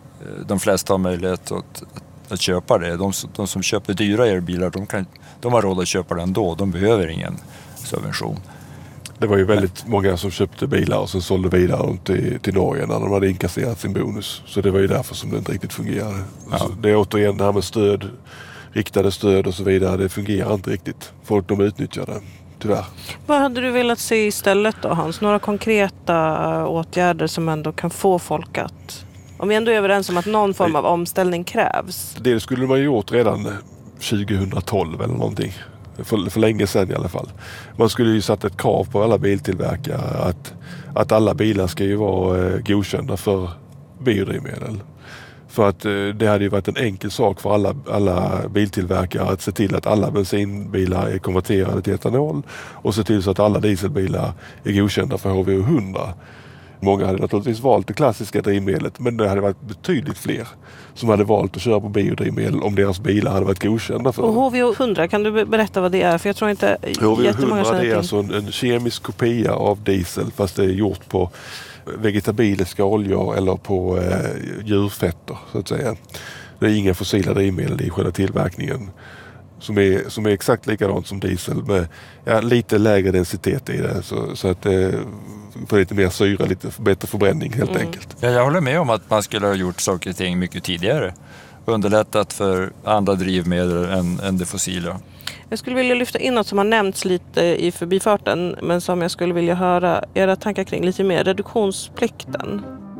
de flesta har möjlighet att, att, att köpa det. De, de som köper dyra elbilar, de, kan, de har råd att köpa det ändå. De behöver ingen subvention. Det var ju väldigt många som köpte bilar och sen sålde vidare dem till, till Norge när de hade inkasserat sin bonus. Så det var ju därför som det inte riktigt fungerade. Ja. Det är återigen det här med stöd, riktade stöd och så vidare. Det fungerar inte riktigt. Folk de utnyttjar det. Tyvärr. Vad hade du velat se istället då, Hans? Några konkreta åtgärder som ändå kan få folk att... Om vi ändå är överens om att någon form av omställning krävs. Det skulle man ju gjort redan tjugohundratolv eller någonting. För, för länge sedan i alla fall. Man skulle ju satt ett krav på alla biltillverkare att, att alla bilar ska ju vara eh, godkända för biodrivmedel. För att eh, det hade ju varit en enkel sak för alla, alla biltillverkare att se till att alla bensinbilar är konverterade till etanol och se till så att alla dieselbilar är godkända för H V O hundra. Många hade naturligtvis valt det klassiska drivmedlet, men det hade varit betydligt fler som hade valt att köra på biodrivmedel om deras bilar hade varit godkända för. Och H V O hundra, kan du berätta vad det är? För jag tror inte H V O jättemånga hundra känner till. är alltså en, en kemisk kopia av diesel fast det är gjort på vegetabiliska oljor eller på eh, djurfetter så att säga. Det är inga fossila drivmedel i själva tillverkningen. Som är, som är exakt likadant som diesel med ja, lite lägre densitet i det så, så att det får lite mer syra, lite bättre förbränning helt mm. enkelt. Ja, jag håller med om att man skulle ha gjort saker och ting mycket tidigare. Underlättat för andra drivmedel än, än det fossila. Jag skulle vilja lyfta in något som har nämnts lite i förbifarten men som jag skulle vilja höra era tankar kring lite mer. Reduktionsplikten.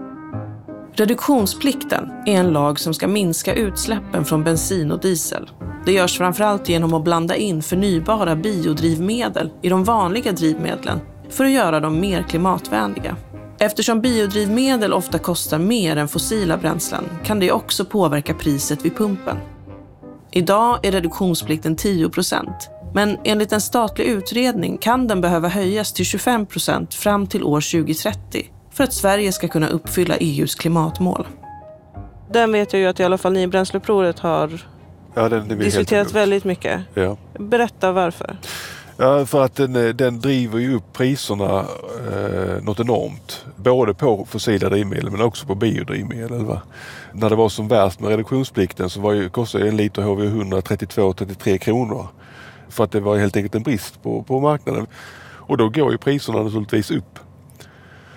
Reduktionsplikten är en lag som ska minska utsläppen från bensin och diesel. Det görs framförallt genom att blanda in förnybara biodrivmedel i de vanliga drivmedlen för att göra dem mer klimatvänliga. Eftersom biodrivmedel ofta kostar mer än fossila bränslen kan det också påverka priset vid pumpen. Idag är reduktionsplikten tio procent, men enligt en statlig utredning kan den behöva höjas till tjugofem procent fram till år tjugohundratrettio för att Sverige ska kunna uppfylla E U:s klimatmål. Den vet jag ju att i alla fall ni i Bränsleupproret har ja, den, den diskuterat väldigt mycket. Ja. Berätta varför. Ja, för att den, den driver ju upp priserna eh, något enormt. Både på fossila drivmedel men också på biodrivmedel. Va? När det var som värst med reduktionsplikten så var ju, kostade en liter H V O hundra trettiotvå till trettiotre kronor. För att det var helt enkelt en brist på, på marknaden. Och då går ju priserna naturligtvis upp.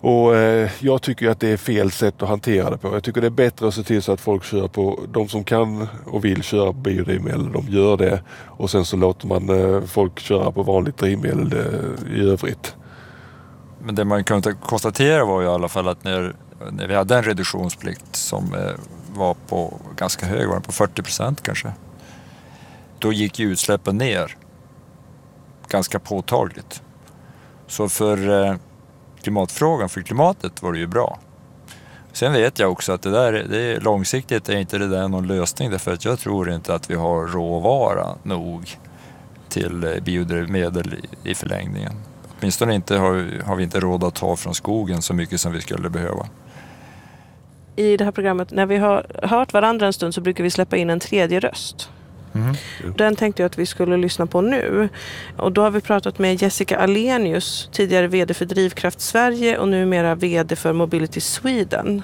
Och eh, jag tycker att det är fel sätt att hantera det på. Jag tycker det är bättre att se till så att folk kör på, de som kan och vill köra på biodrivmedel, de gör det. Och sen så låter man eh, folk köra på vanligt drivmedel eh, i övrigt. Men det man kunde konstatera var ju i alla fall att när, när vi hade en reduktionsplikt som eh, var på ganska hög, var på fyrtio procent kanske. Då gick ju utsläppen ner ganska påtagligt. Så för eh, klimatfrågan, för klimatet var det ju bra. Sen vet jag också att det där, det är, långsiktigt är inte det där någon lösning, därför att jag tror inte att vi har råvara nog till biodrivmedel i, i förlängningen. Åtminstone inte har, har vi inte råd att ta från skogen så mycket som vi skulle behöva. I det här programmet, när vi har hört varandra en stund, så brukar vi släppa in en tredje röst. Mm. Den tänkte jag att vi skulle lyssna på nu. Och då har vi pratat med Jessica Alenius, tidigare vd för Drivkraft Sverige och numera vd för Mobility Sweden.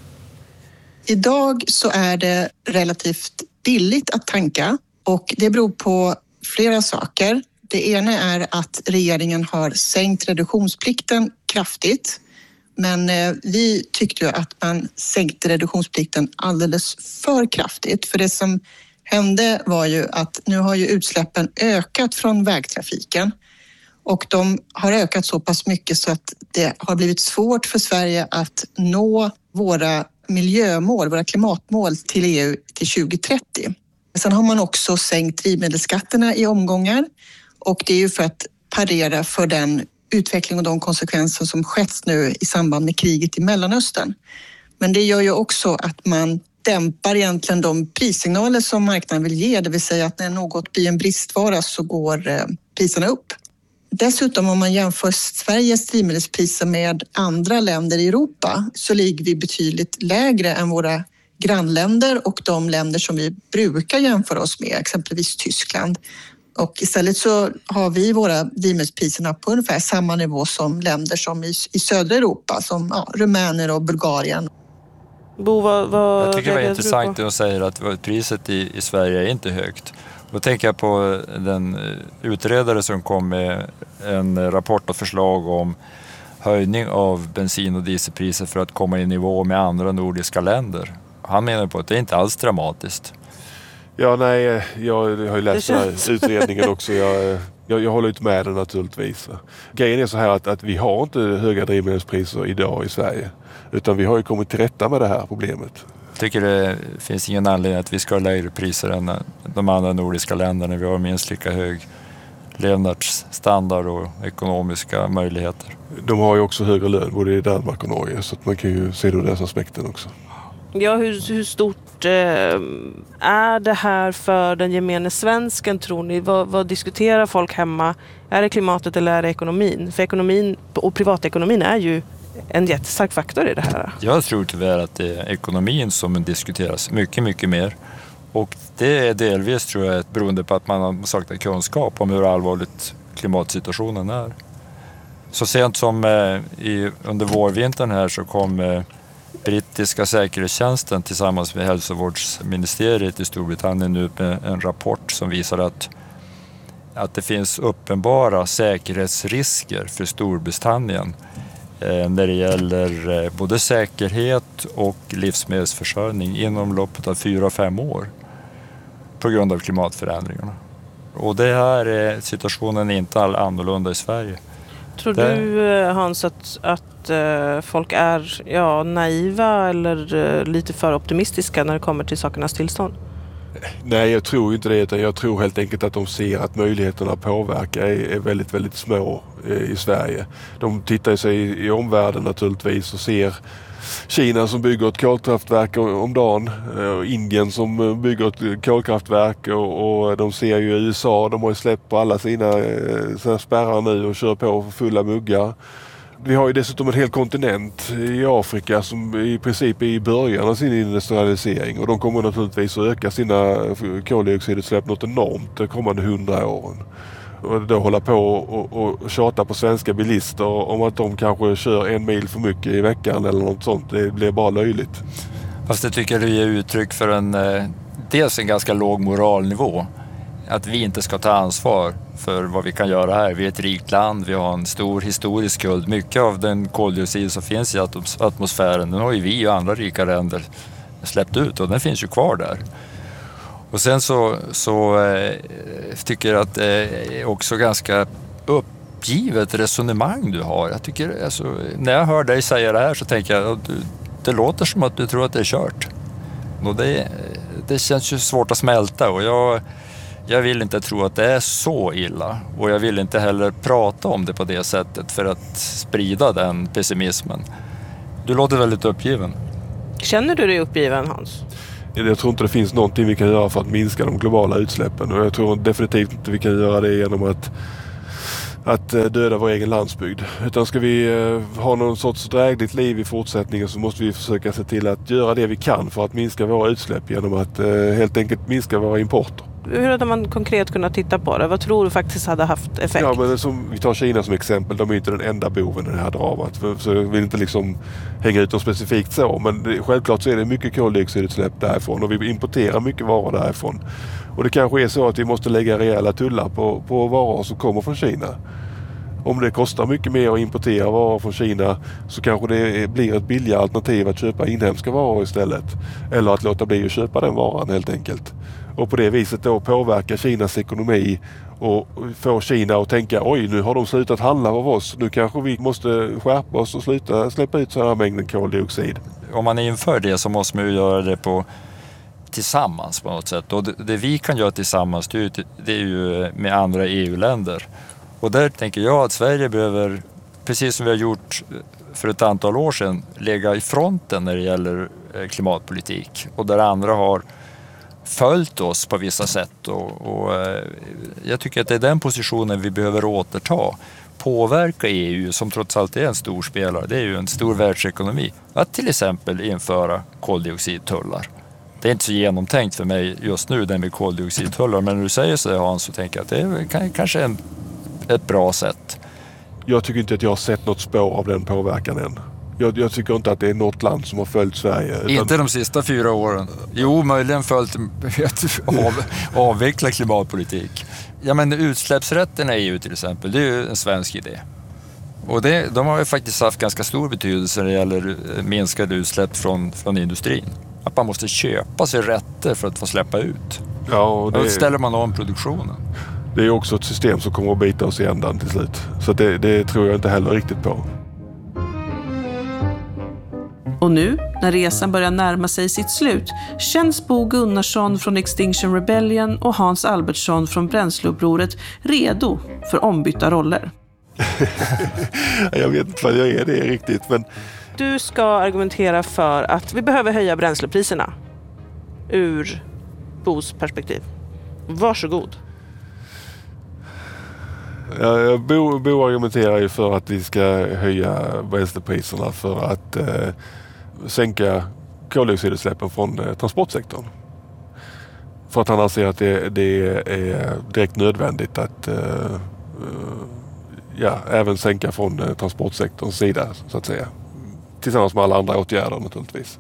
Idag så är det relativt billigt att tanka och det beror på flera saker. Det ena är att regeringen har sänkt reduktionsplikten kraftigt. Men vi tyckte ju att man sänkte reduktionsplikten alldeles för kraftigt. För det som hände var ju att nu har ju utsläppen ökat från vägtrafiken. Och de har ökat så pass mycket så att det har blivit svårt för Sverige att nå våra miljömål, våra klimatmål till E U till tjugo trettio. Sen har man också sänkt drivmedelsskatterna i omgångar. Och det är ju för att parera för den utveckling och de konsekvenser som skett nu i samband med kriget i Mellanöstern. Men det gör ju också att man dämpar egentligen de prissignaler som marknaden vill ge, det vill säga att när något blir en bristvara så går priserna upp. Dessutom om man jämför Sveriges drivmedelspriser med andra länder i Europa så ligger vi betydligt lägre än våra grannländer och de länder som vi brukar jämföra oss med, exempelvis Tyskland. Och istället så har vi våra drivmedelspriserna på ungefär samma nivå som länder som i, i södra Europa, som ja, Rumänien och Bulgarien. Bo, vad, vad jag tycker det var intressant att de säger att priset i, i Sverige är inte högt. Då tänker jag på den utredare som kom med en rapport och förslag om höjning av bensin- och dieselpriser för att komma i nivå med andra nordiska länder. Han menar på att det är inte alls dramatiskt. Ja, nej, jag har ju läst den här utredningen också. Jag, jag, jag håller inte med den naturligtvis. Grejen är så här att, att vi har inte höga drivmedelspriser idag i Sverige. Utan vi har ju kommit till rätta med det här problemet. Jag tycker det finns ingen anledning att vi ska ha lägre priser än de andra nordiska länderna. Vi har minst lika hög levnadsstandard och ekonomiska möjligheter. De har ju också högre lön både i Danmark och Norge, så att man kan ju se det ur den aspekten också. Ja, hur, hur stort eh, är det här för den gemene svensken, tror ni? Vad, vad diskuterar folk hemma? Är det klimatet eller är det ekonomin? För ekonomin och privatekonomin är ju en jättestark faktor i det här. Jag tror tyvärr att det är ekonomin som diskuteras mycket, mycket mer. Och det är delvis, tror jag, beroende på att man har saknat kunskap om hur allvarligt klimatsituationen är. Så sent som eh, i, under vårvintern här så kom eh, brittiska säkerhetstjänsten tillsammans med hälsovårdsministeriet i Storbritannien ut med en rapport som visar att, att det finns uppenbara säkerhetsrisker för Storbritannien eh, när det gäller eh, både säkerhet och livsmedelsförsörjning inom loppet av fyra, fem år på grund av klimatförändringarna. Och det här är situationen inte all annorlunda i Sverige. Tror du, Hans, att, att uh, folk är ja, naiva eller uh, lite för optimistiska när det kommer till sakernas tillstånd? Nej, jag tror inte det. Utan jag tror helt enkelt att de ser att möjligheterna att påverka är, är väldigt, väldigt små eh, i Sverige. De tittar sig i, i omvärlden naturligtvis och ser Kina som bygger ett kolkraftverk om dagen, och Indien som bygger ett kolkraftverk, och, och de ser ju U S A, de har ju släppt på alla sina, sina spärrar nu och kör på för fulla muggar. Vi har ju dessutom en hel kontinent i Afrika som i princip är i början av sin industrialisering, och de kommer naturligtvis att öka sina koldioxidutsläpp något enormt de kommande hundra åren. Och då hålla på och, och tjata på svenska bilister om att de kanske kör en mil för mycket i veckan eller något sånt. Det blir bara löjligt. Fast jag tycker det ger uttryck för en, dels en ganska låg moralnivå. Att vi inte ska ta ansvar för vad vi kan göra här. Vi är ett rikt land, vi har en stor historisk skuld. Mycket av den koldioxid som finns i atmosfären, den har ju vi och andra rika länder släppt ut och den finns ju kvar där. Och sen så, så eh, tycker jag att det är också ganska uppgivet resonemang du har. Jag tycker, alltså, när jag hör dig säga det här så tänker jag att du, det låter som att du tror att det är kört. Och det, det känns ju svårt att smälta och jag, jag vill inte tro att det är så illa. Och jag vill inte heller prata om det på det sättet för att sprida den pessimismen. Du låter väldigt uppgiven. Känner du dig uppgiven, Hans? Jag tror inte det finns någonting vi kan göra för att minska de globala utsläppen. Och jag tror definitivt inte vi kan göra det genom att, att döda vår egen landsbygd. Utan ska vi ha någon sorts drägligt liv i fortsättningen så måste vi försöka se till att göra det vi kan för att minska våra utsläpp genom att helt enkelt minska våra importer. Hur hade man konkret kunnat titta på det? Vad tror du faktiskt hade haft effekt? Ja, men som, vi tar Kina som exempel. De är inte den enda boven i det här dramat. För, så jag vill inte liksom hänga ut dem specifikt så. Men det, självklart så är det mycket koldioxidutsläpp därifrån. Och vi importerar mycket varor därifrån. Och det kanske är så att vi måste lägga rejäla tullar på, på varor som kommer från Kina. Om det kostar mycket mer att importera varor från Kina så kanske det blir ett billigare alternativ att köpa inhemska varor istället. Eller att låta bli att köpa den varan helt enkelt. Och på det viset då påverka Kinas ekonomi och få Kina att tänka oj, nu har de slutat handla av oss. Nu kanske vi måste skärpa oss och sluta släppa ut så här mängden koldioxid. Om man inför det så måste man ju göra det på tillsammans på något sätt. Och det, det vi kan göra tillsammans det är, ju, det är ju med andra E U-länder. Och där tänker jag att Sverige behöver, precis som vi har gjort för ett antal år sedan, lägga i fronten när det gäller klimatpolitik. Och där andra har följt oss på vissa sätt. Och, och jag tycker att det är den positionen vi behöver återta. Påverka E U som trots allt är en stor spelare. Det är ju en stor världsekonomi. Att till exempel införa koldioxidtullar. Det är inte så genomtänkt för mig just nu den med koldioxidtullar. Men när du säger så Hans så tänker jag att det är kanske en ett bra sätt. Jag tycker inte att jag har sett något spår av den påverkan än. Jag, jag tycker inte att det är något land som har följt Sverige. Utan... Inte de sista fyra åren. Jo, möjligen följt av, avveckla klimatpolitik. Ja, men utsläppsrätterna i E U till exempel, det är ju en svensk idé. Och det, de har ju faktiskt haft ganska stor betydelse när det gäller minskade utsläpp från, från industrin. Att man måste köpa sig rätter för att få släppa ut. Ja, och det... Då ställer man om produktionen. Det är också ett system som kommer att bita oss i ändan till slut. Så det, det tror jag inte heller riktigt på. Och nu, när resan börjar närma sig sitt slut, känns Bo Gunnarsson från Extinction Rebellion och Hans Albertsson från Bränsleupproret redo för ombytta roller. Jag vet inte vad jag är det riktigt, men... Du ska argumentera för att vi behöver höja bränslepriserna ur Bos perspektiv. Varsågod. Ja, Bo, Bo argumenterar ju för att vi ska höja bränslepriserna för att eh, sänka koldioxidutsläppen från eh, transportsektorn. För att han anser att det, det är direkt nödvändigt att eh, ja, även sänka från eh, transportsektorns sida så att säga. Tillsammans med alla andra åtgärder naturligtvis.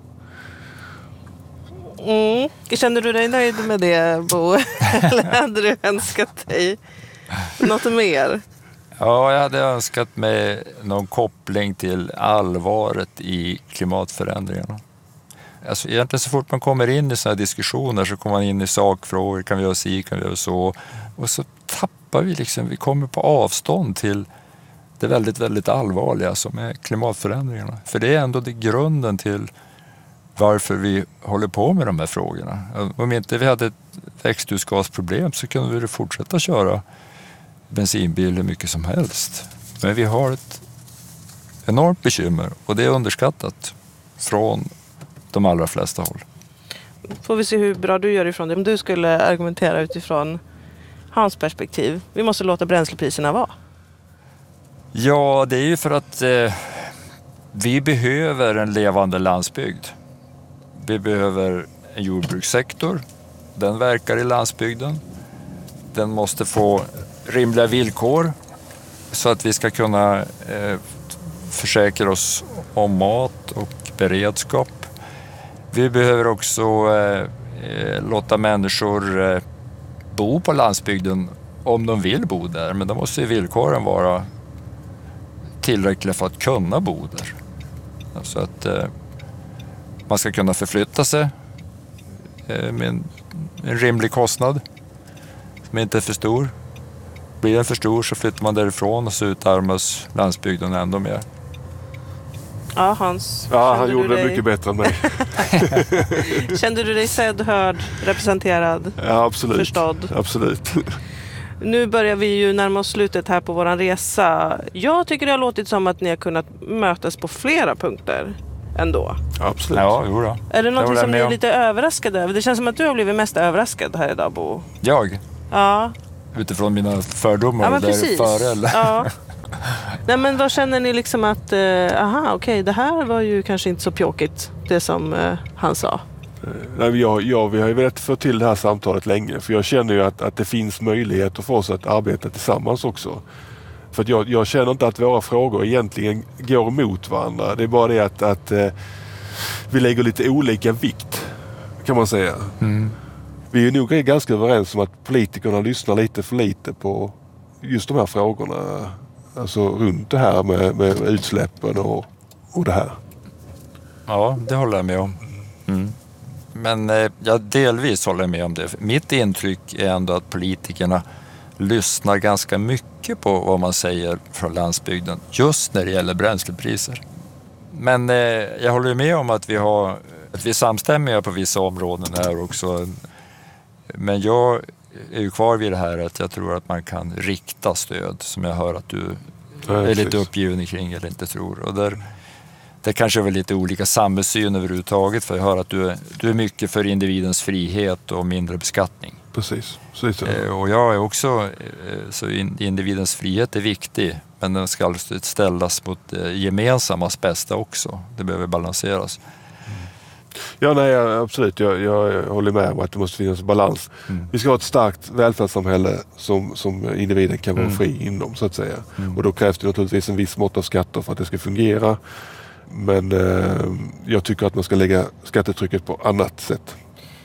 Mm. Känner du dig nöjd med det, Bo? Eller hade du önskat dig något mer? Ja, jag hade önskat mig någon koppling till allvaret i klimatförändringarna. Alltså, egentligen så fort man kommer in i sådana här diskussioner så kommer man in i sakfrågor. Kan vi göra si, kan vi göra så? Och så tappar vi liksom, vi kommer på avstånd till det väldigt, väldigt allvarliga som är klimatförändringarna. För det är ändå det grunden till varför vi håller på med de här frågorna. Om inte vi hade ett växthusgasproblem så kunde vi fortsätta köra bensinbil hur mycket som helst. Men vi har ett enormt bekymmer och det är underskattat från de allra flesta håll. Får vi se hur bra du gör ifrån det. Om du skulle argumentera utifrån hans perspektiv. Vi måste låta bränslepriserna vara. Ja, det är ju för att eh, vi behöver en levande landsbygd. Vi behöver en jordbrukssektor. Den verkar i landsbygden. Den måste få rimliga villkor så att vi ska kunna eh, försäkra oss om mat och beredskap. Vi behöver också eh, låta människor eh, bo på landsbygden om de vill bo där, men då måste villkoren vara tillräckliga för att kunna bo där. Alltså att eh, man ska kunna förflytta sig eh, med en, en rimlig kostnad som inte är för stor. Blir den för stor så flyttar man därifrån och så utarmas landsbygden ändå mer. Ja, Hans. Ja, han gjorde det dig... mycket bättre än mig. Kände du dig sedd, hörd, representerad? Ja, absolut. Förstådd? Absolut. Nu börjar vi ju närma oss slutet här på våran resa. Jag tycker det har låtit som att ni har kunnat mötas på flera punkter ändå. Absolut. Ja, jo då. Är det något som ni är om. lite överraskade över? Det känns som att du har blivit mest överraskad här idag, Bo. Jag? Ja. Utifrån mina fördomar ja, men där precis. före eller? Ja. Nej, men vad känner ni liksom att, eh, aha, okej, okay, det här var ju kanske inte så pjåkigt, det som eh, han sa. Nej, jag, jag, vi har ju velat få till det här samtalet länge, för jag känner ju att, att det finns möjligheter för oss att arbeta tillsammans också. För att jag, jag känner inte att våra frågor egentligen går emot varandra. Det är bara det att, att eh, vi lägger lite olika vikt, kan man säga. Mm. Vi är nog ganska överens om att politikerna lyssnar lite för lite på just de här frågorna. Alltså runt det här med, med utsläppen och, och det här. Ja, det håller jag med om. Mm. Men eh, jag delvis håller med om det. Mitt intryck är ändå att politikerna lyssnar ganska mycket på vad man säger från landsbygden. Just när det gäller bränslepriser. Men eh, jag håller med om att vi, har, att vi är samstämmiga på vissa områden här också. Men jag är ju kvar vid det här att jag tror att man kan rikta stöd som jag hör att du ja, är lite precis. uppgiven kring eller inte tror. Och där, det kanske är väl lite olika samhällssyn överhuvudtaget, för jag hör att du är, du är mycket för individens frihet och mindre beskattning. Precis. Precis ja. eh, och jag är också, eh, så in, individens frihet är viktig, men den ska ställas mot eh, gemensammas bästa också. Det behöver balanseras. Ja, nej, absolut. Jag, jag håller med om att det måste finnas balans. Mm. Vi ska ha ett starkt välfärdssamhälle som, som individen kan vara mm. fri inom, så att säga. Mm. Och då krävs det naturligtvis en viss mått av skatter för att det ska fungera. Men eh, jag tycker att man ska lägga skattetrycket på annat sätt.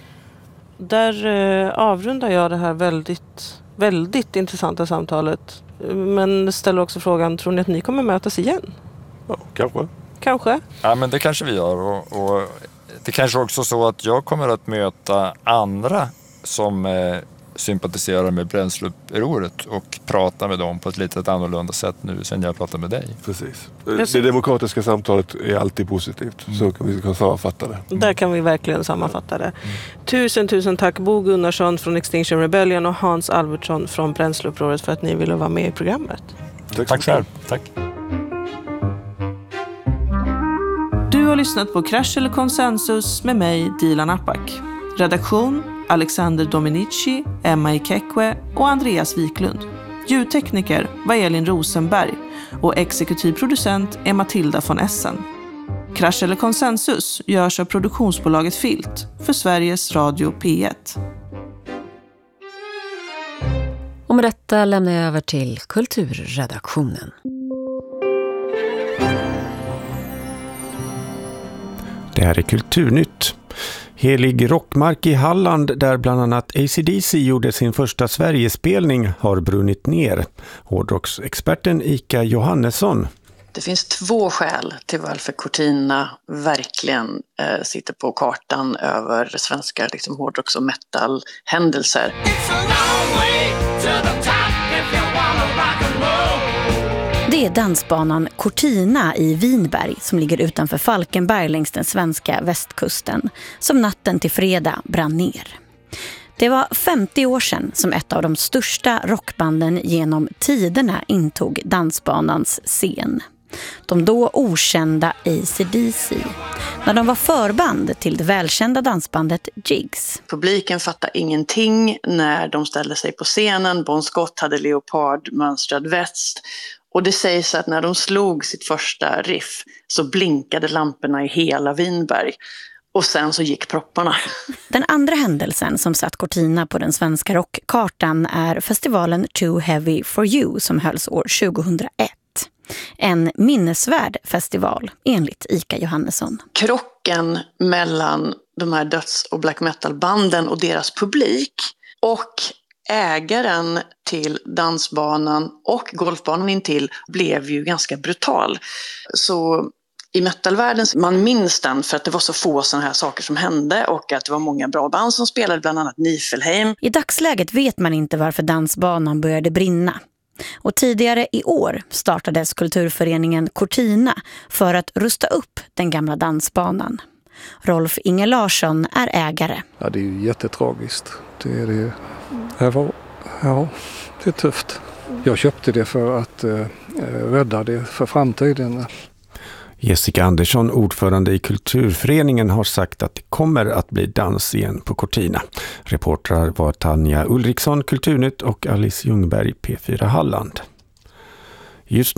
Där eh, avrundar jag det här väldigt, väldigt intressanta samtalet. Men ställer också frågan, tror ni att ni kommer mötas igen? Ja, kanske. Kanske. Ja, men det kanske vi gör. Och, och det kanske också så att jag kommer att möta andra som eh, sympatiserar med bränsleupproret och prata med dem på ett lite annorlunda sätt nu sen jag pratar med dig. Precis. Det demokratiska samtalet är alltid positivt. Mm. Så kan vi kan sammanfatta det. Mm. Där kan vi verkligen sammanfatta det. Mm. Tusen, tusen tack Bo Gunnarsson från Extinction Rebellion och Hans Albertsson från bränsleupproret för att ni ville vara med i programmet. Tack, tack själv. Tack. Du har lyssnat på Krasch eller konsensus med mig, Dilan Apak. Redaktion Alexander Dominici, Emma Ikekwe och Andreas Wiklund. Ljudtekniker var Elin Rosenberg och exekutiv producent är Matilda von Essen. Krasch eller konsensus görs av produktionsbolaget Filt för Sveriges Radio P ett. Och med detta lämnar jag över till kulturredaktionen. Det här är Kulturnytt. Helig rockmark i Halland, där bland annat A C D C gjorde sin första Sverigespelning, har brunnit ner. Hårdrocksexperten Ika Johannesson. Det finns två skäl till varför Cortina verkligen eh, sitter på kartan över svenska liksom, hårdrocks- och metal-händelser. Det är dansbanan Cortina i Vinberg som ligger utanför Falkenberg längs den svenska västkusten som natten till fredag brann ner. Det var femtio år sedan som ett av de största rockbanden genom tiderna intog dansbanans scen. De då okända A C D C, när de var förband till det välkända dansbandet Jigs. Publiken fattade ingenting när de ställde sig på scenen. Bon Scott hade leopardmönstrad väst. Och det sägs att när de slog sitt första riff så blinkade lamporna i hela Vinberg. Och sen så gick propparna. Den andra händelsen som satt Cortina på den svenska rockkartan är festivalen Too Heavy for You som hölls år tjugohundraett. En minnesvärd festival enligt Ika Johannesson. Krocken mellan de här döds- och black metal-banden och deras publik och ägaren till dansbanan och golfbanan intill blev ju ganska brutal. Så i metalvärlden, man minns den för att det var så få sådana här saker som hände och att det var många bra band som spelade, bland annat Niflheim. I dagsläget vet man inte varför dansbanan började brinna. Och tidigare i år startades kulturföreningen Cortina för att rusta upp den gamla dansbanan. Rolf Inge Larsson är ägare. Ja, det är ju jättetragiskt. Det är det. Det var, ja, det är tufft. Jag köpte det för att eh, rädda det för framtiden. Jessica Andersson, ordförande i kulturföreningen, har sagt att det kommer att bli dans igen på Cortina. Reportrar var Tanja Ulriksson, Kulturnytt, och Alice Ljungberg, P fyra Halland. Just